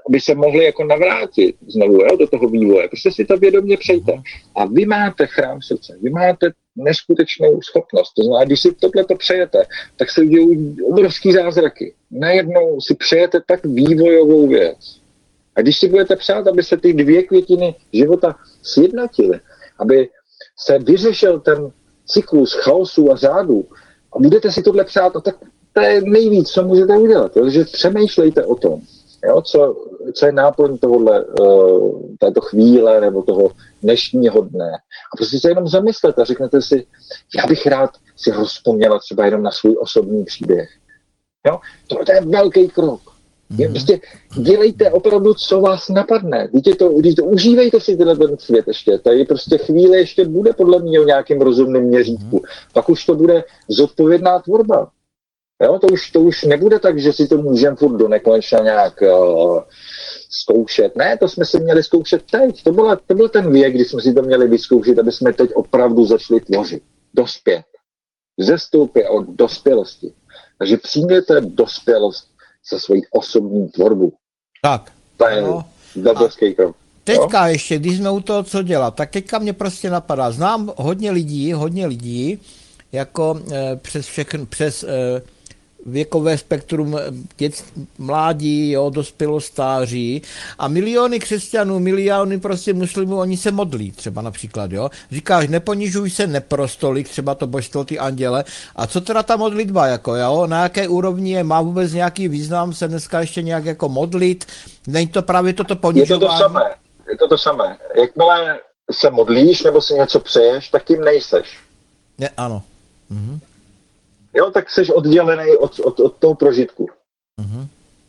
aby se mohli jako navrátit znovu, jo, do toho vývoje. Prostě si to vědomě přejte. A vy máte chrám srdce, vy máte neskutečnou schopnost. To znamená, když si tohle to přejete, tak se udělají obrovský zázraky. Najednou si přejete tak vývojovou věc. A když si budete přát, aby se ty dvě květiny života sjednotily, aby se vyřešil ten cyklus chaosu a řádu, a budete si tohle přát, no tak to je nejvíc, co můžete udělat. Takže přemýšlejte o tom, jo, co, co je náplň tohohle, uh, této chvíle nebo toho dnešního dne. A prostě se jenom zamyslete a řeknete si, já bych rád si rozpomněla třeba jenom na svůj osobní příběh. Jo? To, to je velký krok. Mm-hmm. Prostě dělejte opravdu, co vás napadne. Víte to, víte, užívejte si tenhle ten svět ještě. Tady prostě chvíle ještě bude podle mě o nějakém rozumném měřítku. Mm-hmm. Pak už to bude zodpovědná tvorba. Jo? To, už, to už nebude tak, že si to můžeme furt do nekonečna nějak uh, zkoušet. Ne, to jsme si měli zkoušet teď. To, byla, to byl ten věk, kdy jsme si to měli vyzkoušet, aby jsme teď opravdu začali tvořit. Dospět. Zestoupě od dospělosti. Takže přijměte dospělost se svojí osobní tvorbu. Tak. To je dobrovský krok. Teďka jo? Ještě, když jsme u toho, co dělat, tak teďka mě prostě napadá. Znám hodně lidí, hodně lidí, jako eh, přes všechny, přes eh, věkové spektrum dět, mládí, jo, dospělost, stáří a miliony křesťanů, miliony prostě muslimů, oni se modlí třeba například, jo. Říkáš, neponižuj se, neprostolik, třeba to božstvo, ty anděle. A co teda ta modlitba, jako, jo, na jaké úrovni je, má vůbec nějaký význam se dneska ještě nějak jako modlit? Není to právě toto ponižování? Je to to samé, je to to samé. Jakmile se modlíš nebo si něco přeješ, tak tím nejseš. Ne, ano. Mhm. Jo, tak jsi oddělený od, od, od toho prožitku. Uh-huh.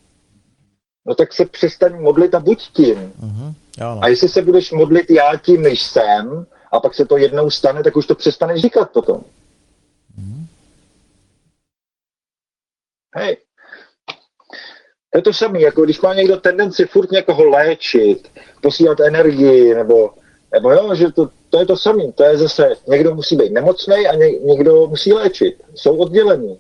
No tak se přestaň modlit a buď tím. Uh-huh. Jo, no. A jestli se budeš modlit já tím, než jsem, a pak se to jednou stane, tak už to přestaneš říkat potom. Uh-huh. Hej. To je to samé, jako když má někdo tendenci furt někoho léčit, posílat energii, nebo, nebo jo, že to To je to samé, to je zase, někdo musí být nemocnej a ně, někdo musí léčit. Jsou oddělení.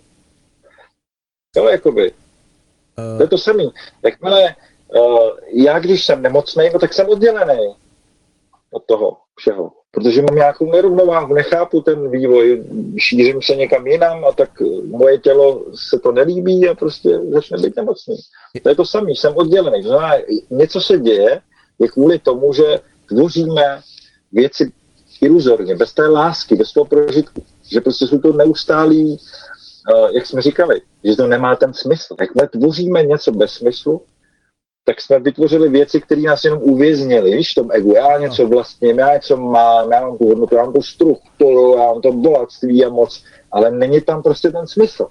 Jo, jakoby. Uh... To je to samé. Jakmile uh, já, když jsem nemocnej, no tak jsem oddělený od toho všeho. Protože mám nějakou nerovnováhu, nechápu ten vývoj, šířím se někam jinam a tak moje tělo se to nelíbí a prostě začne být nemocný. To je to samé, jsem oddělený. To znamená, něco se děje, je kvůli tomu, že tvoříme věci iluzorně, bez té lásky, bez toho prožitku. Že prostě jsou to neustálí, uh, jak jsme říkali, že to nemá ten smysl. Jakmile tvoříme něco bez smyslu, tak jsme vytvořili věci, které nás jenom uvěznily. Víš, v tom egu, já něco vlastním, já něco mám, já mám tu hodnotu, já mám tu strukturu, já mám to bohatství a moc, ale není tam prostě ten smysl.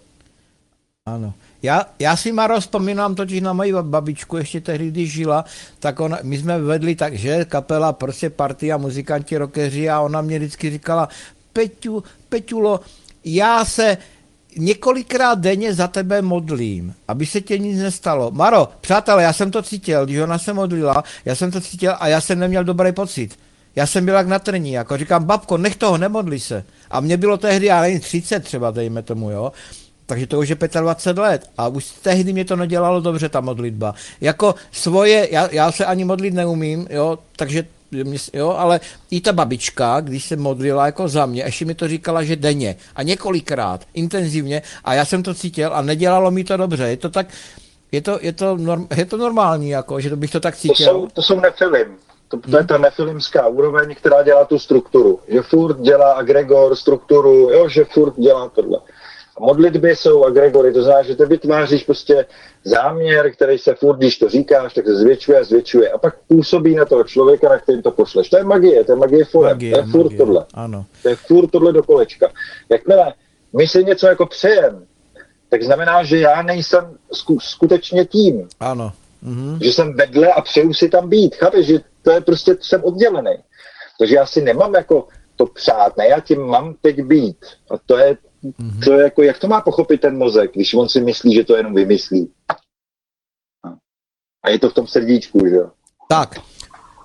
Ano. Já, já si, Maro, vzpomínám totiž na moji babičku, ještě tehdy, když žila, tak ona, my jsme vedli tak, že kapela, prostě party a muzikanti, rockeři a ona mě vždycky říkala, Peťu, Peťulo, já se několikrát denně za tebe modlím, aby se tě nic nestalo. Maro, přátelé, já jsem to cítil, když ona se modlila, já jsem to cítil a já jsem neměl dobrý pocit. Já jsem byl jak na trní, jako říkám, babko, nech toho, nemodli se. A mě bylo tehdy, já nevím, třicet třeba, dejme tomu, jo. Takže to už je dvacet pět let a už tehdy mě to nedělalo dobře, ta modlitba. Jako svoje, já, já se ani modlit neumím, jo, takže, jo, ale i ta babička, když se modlila jako za mě, ještě mi to říkala, že denně a několikrát, intenzivně a já jsem to cítil a nedělalo mi to dobře. Je to tak, je to, je to, norm, je to normální, jako, že bych to tak cítil. To jsou, to jsou nefilim. To, to je ta nefilimská úroveň, která dělá tu strukturu. Že furt dělá agregor, strukturu, jo, že furt dělá tohle. Modlitby jsou agregory, to znamená, že ty vytváříš prostě záměr, který se furt, když to říkáš, tak se zvětšuje a zvětšuje a pak působí na toho člověka, na kterým to pošleš. To je magie, to je magie forem, to je furt magie. Tohle. Ano. To je furt tohle do kolečka. Jakmile my si něco jako přejem, tak znamená, že já nejsem sku- skutečně tím. Ano. Mhm. Že jsem vedle a přeju si tam být. Chápeš, že to je prostě, jsem oddělený. Takže já si nemám jako to přát, ne, já tím mám teď být. A to je Mm-hmm. To je jako, jak to má pochopit ten mozek, když on si myslí, že to jenom vymyslí. A je to v tom srdíčku, že jo? Tak,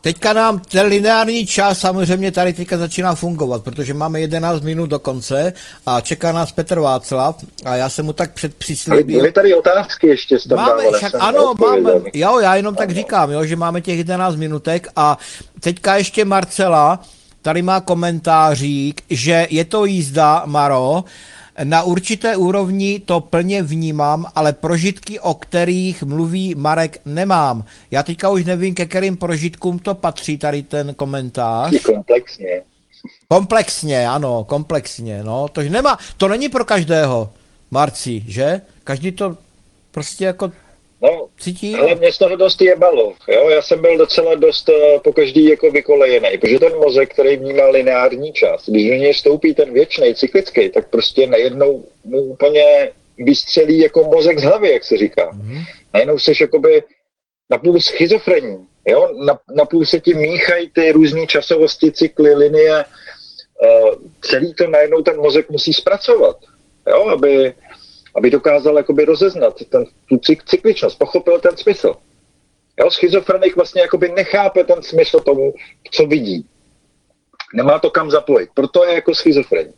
teďka nám ten lineární čas samozřejmě tady teďka začíná fungovat, protože máme jedenáct minut do konce a čeká nás Petr Václav a já jsem mu tak předpřislíbil. Byly tady otázky ještě tam máme, dávali, však, ano, máme, jo, já jenom tak říkám, jo, že máme těch jedenáct minutek a teďka ještě Marcela tady má komentářík, že je to jízda, Maro, na určité úrovni to plně vnímám, ale prožitky, o kterých mluví Marek, nemám. Já teďka už nevím, ke kterým prožitkům to patří, tady ten komentář. Komplexně. Komplexně, ano, komplexně, no. To nemá, to není pro každého, Marci, že? Každý to prostě jako no, cítí. Ale mě z toho dost jebalo, jo, já jsem byl docela dost uh, po každý jako vykolejený, protože ten mozek, který vnímá lineární čas, když do něj vstoupí ten věčný, cyklický, tak prostě najednou mu úplně vystřelí jako mozek z hlavy, jak se říká. Mm-hmm. Najednou seš jakoby napůl schizofrení, jo, Na, napůl se ti míchají ty různý časovosti, cykly, linie, uh, celý to najednou ten mozek musí zpracovat, jo, aby aby dokázal jakoby rozeznat ten, tu cykličnost, pochopil ten smysl. Jo, schizofrenik vlastně jakoby nechápe ten smysl tomu, co vidí. Nemá to kam zapojit, proto je jako schizofrenik.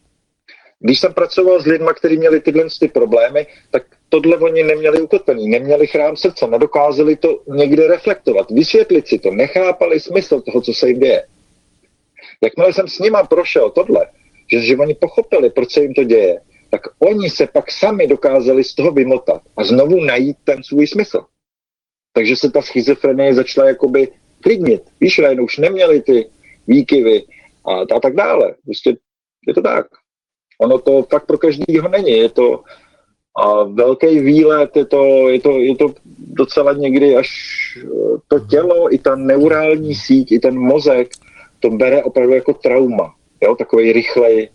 Když jsem pracoval s lidmi, kteří měli tyhle ty problémy, tak tohle oni neměli ukotvený, neměli chrám srdce, nedokázali to někde reflektovat, vysvětlit si to, nechápali smysl toho, co se jim děje. Jakmile jsem s nima prošel tohle, že, že oni pochopili, proč se jim to děje, tak oni se pak sami dokázali z toho vymotat a znovu najít ten svůj smysl. Takže se ta schizofrenie začala jakoby klidnit. Víš, najednou už neměli ty výkyvy a, a tak dále. Prostě je to tak. Ono to fakt pro každýho není. Je to a velký výlet, je to, je, to, je to docela někdy až to tělo, i ta neurální síť, i ten mozek to bere opravdu jako trauma. Jo? Takovej rychlej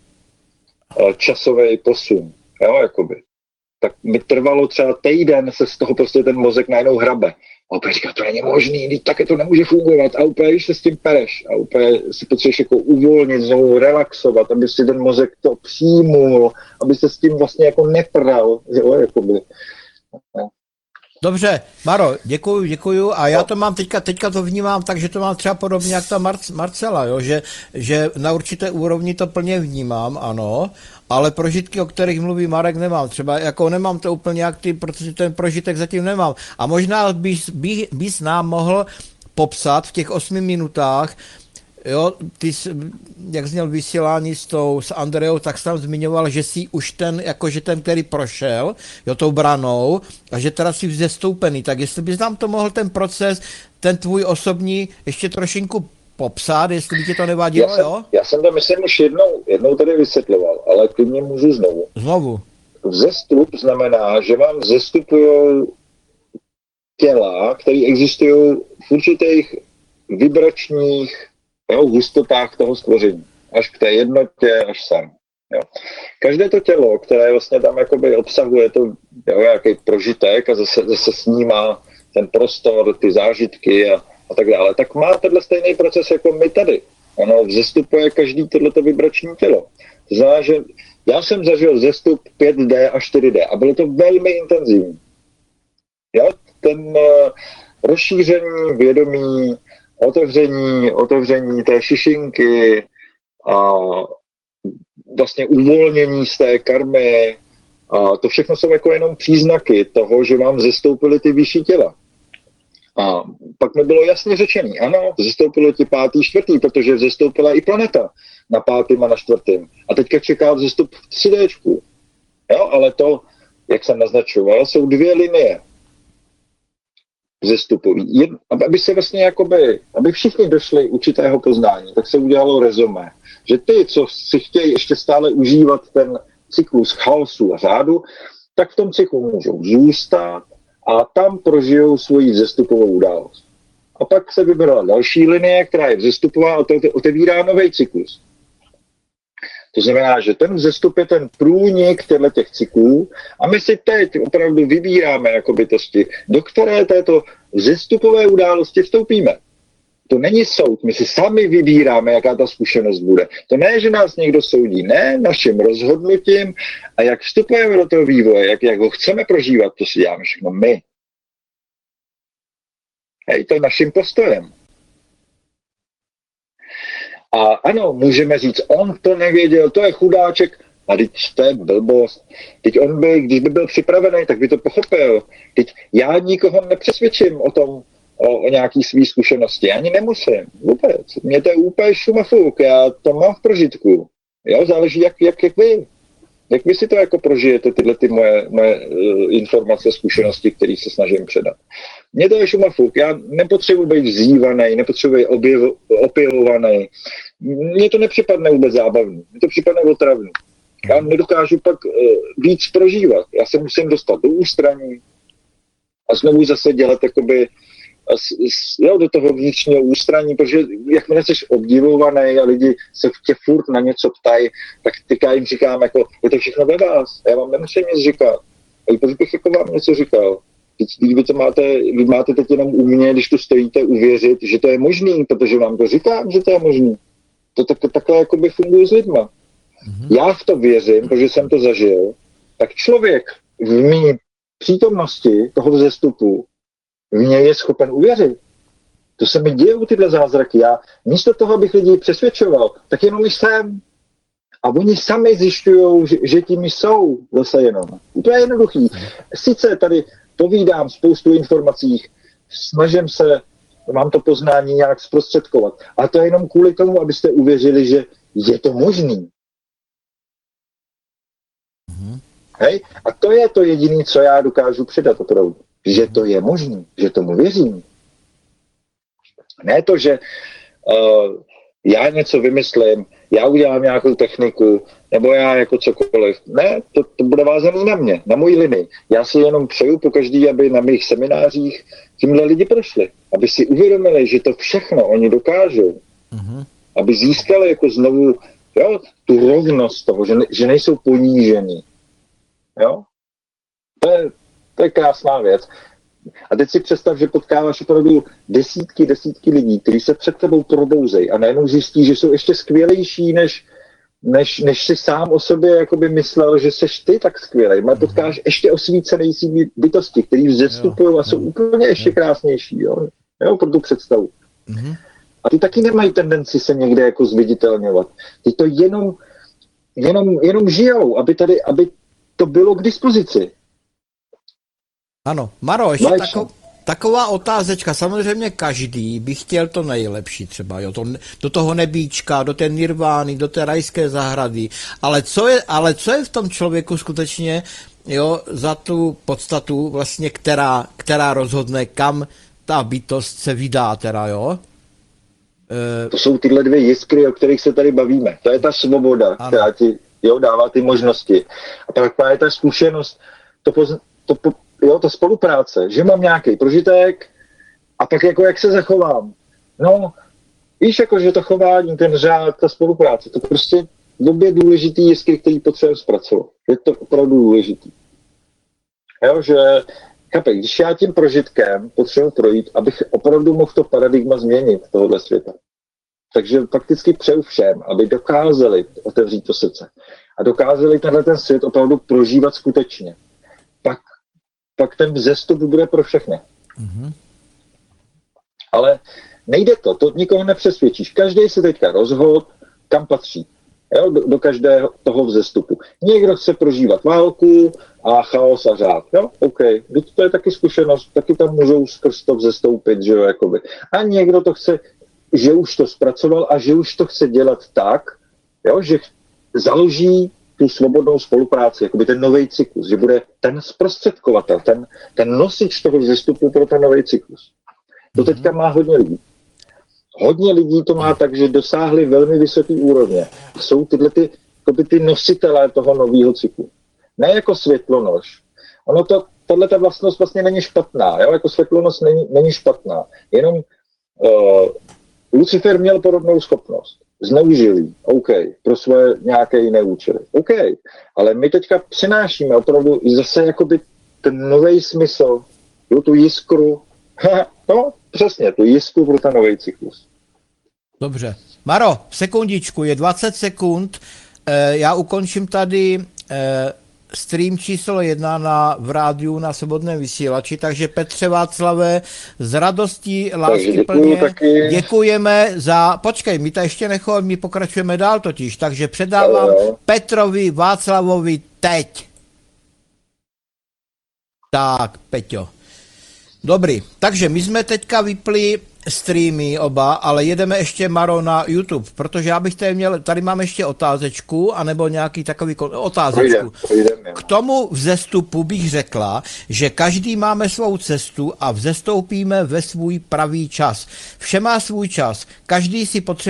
časový posun, jo, jakoby. Tak mi trvalo třeba týden se z toho prostě ten mozek najednou hrabe. A úplně říká, to není možný, teď také to nemůže fungovat. A úplně, když se s tím pereš a úplně si potřebuješ jako uvolnit, znovu relaxovat, aby si ten mozek to přijmul, aby se s tím vlastně jako nepral, jo, jakoby. No. Dobře, Maro, děkuju, děkuju a já to mám teďka, teďka to vnímám tak, že to mám třeba podobně jak ta Mar- Marcela, jo? Že, že na určité úrovni to plně vnímám, ano, ale prožitky, o kterých mluví Marek, nemám. Třeba jako nemám to úplně jak ty, protože ten prožitek zatím nemám. A možná bys, by, bys nám mohl popsat v těch osmi minutách, jo, ty, jak zněl vysílání s tou, s Andreou, tak jsi tam zmiňoval, že jsi už ten, jakože ten, který prošel, jo, tou branou, a že teda jsi vzestoupený, tak jestli bys nám to mohl ten proces, ten tvůj osobní, ještě trošinku popsat, jestli by ti to nevadilo, já jsem, jo? Já jsem to myslím už jednou, jednou tady vysvětloval, ale ty mě můžu znovu. Znovu. Vzestup znamená, že vám vzestupují těla, které existují v určitých vibračních, jo, hustotách toho stvoření, až k té jednotě, až sem. Jo. Každé to tělo, které vlastně tam jakoby obsahuje to, jo, nějaký prožitek a zase, zase snímá ten prostor, ty zážitky a, a tak dále, tak má tenhle stejný proces jako my tady. Ono vzestupuje každý tohleto vibrační tělo. To znamená, že já jsem zažil vzestup pět dé a čtyři dé a bylo to velmi intenzivní. Jo, ten uh, rozšíření vědomí, otevření, otevření té šišinky a vlastně uvolnění z té karmy. A to všechno jsou jako jenom příznaky toho, že vám zestoupily ty vyšší těla. A pak mi bylo jasně řečený, ano, zestoupilo ti pátý, čtvrtý, protože vzestoupila i planeta na pátým a na čtvrtým. A teďka čeká vzestup v tři déčku. Jo, ale to, jak jsem naznačoval, jsou dvě linie vzestupový. Aby se vlastně jakoby, aby všichni došli určitého poznání, tak se udělalo rezumé. Že ty, co si chtějí ještě stále užívat ten cyklus chaosu a řádu, tak v tom cyklu můžou zůstat a tam prožijou svoji vzestupovou událost. A pak se vybrala další linie, která je vzestupová a to otevírá nový cyklus. To znamená, že ten vzestup je ten průnik těch cyklů a my si teď opravdu vybíráme jako bytosti, do které této vzestupové události vstoupíme. To není soud, my si sami vybíráme, jaká ta zkušenost bude. To ne, že nás někdo soudí, ne, naším rozhodnutím a jak vstupujeme do toho vývoje, jak, jak ho chceme prožívat, to si děláme všechno my. Hej, to je naším postojem. A ano, můžeme říct, on to nevěděl, to je chudáček, a teď to je blbost. Teď on by, když by byl připravený, tak by to pochopil. Teď já nikoho nepřesvědčím o tom, o, o nějaký svý zkušenosti. Ani nemusím. Vůbec. Mně to je úplně šumafuk. Já to mám v prožitku. Jo, záleží, jak, jak, jak vy. Jak vy si to jako prožijete, tyhle ty moje, moje uh, informace, zkušenosti, které se snažím předat. Mně to je šumafuk. Já nepotřebuji být vzývaný, nepotřebuji být opěvovaný. Mně to nepřipadne vůbec zábavný. Mně to připadne otravný. Já nedokážu pak uh, víc prožívat. Já se musím dostat do ústraní a znovu zase dělat jakoby jo, do toho vnitřního ústraní, protože jakmile jsi obdivovaný a lidi se tě furt na něco ptají, tak teďka jim říkám, jako, je to všechno ve vás, já vám nemusím nic říkat. A proč bych jako vám něco říkal? Teď, když vy to máte, vy máte teď jenom u mě, když tu stojíte, uvěřit, že to je možný, protože vám to říkám, že to je možný. To tak, takhle jakoby funguje s lidma. Mm-hmm. Já v to věřím, protože jsem to zažil, tak člověk v mý přítomnosti toho vzestupu v něj je schopen uvěřit. To se mi dějou tyhle zázraky. Já místo toho, abych lidi přesvědčoval, tak jenom jsem. A oni sami zjišťují, že, že tím jsou zase jenom. To je jednoduchý. Sice tady povídám spoustu informací, snažím se, mám to poznání nějak zprostředkovat. A to je jenom kvůli tomu, abyste uvěřili, že je to možný. Mm-hmm. Hej? A to je to jediné, co já dokážu předat opravdu. Že to je možný, že tomu věřím. Ne to, že uh, já něco vymyslím, já udělám nějakou techniku, nebo já jako cokoliv. Ne, to, to bude vázané na mě, na mojí linii. Já si jenom přeju po každý, aby na mých seminářích tímhle lidi prošli. Aby si uvědomili, že to všechno oni dokážou. Mm-hmm. Aby získali jako znovu jo, tu rovnost toho, že, ne, že nejsou ponížený. Jo? To je To je krásná věc. A teď si představ, že potkáváš opravdu desítky, desítky lidí, kteří se před tebou probouzejí a najednou zjistí, že jsou ještě skvělejší, než, než, než si sám o sobě jakoby myslel, že seš ty tak skvělej. A potkáš ještě osvícenější bytosti, který vzestupují a jsou úplně ještě krásnější. Jo, jo pro tu představu. Mm-hmm. A ty taky nemají tendenci se někde jako zviditelňovat. Ty to jenom, jenom, jenom žijou, aby, tady, aby to bylo k dispozici. Ano, Maro, ještě tako, taková otázečka, samozřejmě každý by chtěl to nejlepší třeba, jo, to, do toho nebíčka, do té nirvány, do té rajské zahrady, ale co je, ale co je v tom člověku skutečně, jo, za tu podstatu vlastně, která, která rozhodne, kam ta bytost se vydá teda, jo? E... To jsou tyhle dvě jiskry, o kterých se tady bavíme, to je ta svoboda, ano. Která ti, jo, dává ty možnosti. A pak je ta zkušenost, to, poz, to po, jo, ta spolupráce, že mám nějaký prožitek a pak jako jak se zachovám. No, víš, jako, že to chování, ten řád, ta spolupráce, to prostě době důležitý jiskry, který potřebujeme zpracovat. Je to opravdu důležitý. Jo, že, chápej, když já tím prožitkem potřebuji projít, abych opravdu mohl to paradigma změnit tohohle světa. Takže fakticky přeju všem, aby dokázali otevřít to srdce a dokázali tenhle ten svět opravdu prožívat skutečně. Pak pak ten vzestup bude pro všechny. Mm-hmm. Ale nejde to, to nikoho nepřesvědčíš. Každý se teďka rozhodl, kam patří. Jo, do, do každého toho vzestupu. Někdo chce prožívat válku a chaos a řád. Jo, OK. To je taky zkušenost, taky tam můžou skrz to vzestoupit, že jo, jakoby. A někdo to chce, že už to zpracoval a že už to chce dělat tak, jo, že založí tu svobodnou spolupráci, jakoby ten nový cyklus, že bude ten zprostředkovatel, ten, ten nosič toho vzestupu pro ten nový cyklus. To teďka má hodně lidí. Hodně lidí to má tak, že dosáhli velmi vysoké úrovně. Jsou tyhle ty, ty nositelé toho nového cyklu. Ne jako světlonož. Ono to, tato vlastnost vlastně není špatná. Jo? Jako světlonož není, není špatná. Jenom uh, Lucifer měl podobnou schopnost. Zneužili, OK, pro svoje nějaké jiné účely. OK, ale my teďka přinášíme opravdu zase jakoby ten nový smysl, jo, tu jiskru, no přesně, tu jiskru pro ten nový cyklus. Dobře. Maro, sekundičku, je dvacet sekund, e, já ukončím tady e, stream číslo jedna na, v rádiu na Svobodném vysílači, takže Petře Václave, s radostí, lásky plně taky. děkujeme za, počkej, my to ještě nechoj, my pokračujeme dál totiž, takže předávám jo. Petrovi Václavovi teď. Tak, Peťo. Dobrý, takže my jsme teďka vypli streamy oba, ale jedeme ještě, Maro, na YouTube, protože já bych tady měl, tady mám ještě otázečku, anebo nějaký takový otázečku. K tomu vzestupu bych řekla, že každý máme svou cestu a vzestoupíme ve svůj pravý čas. Vše má svůj čas, každý si potřebuje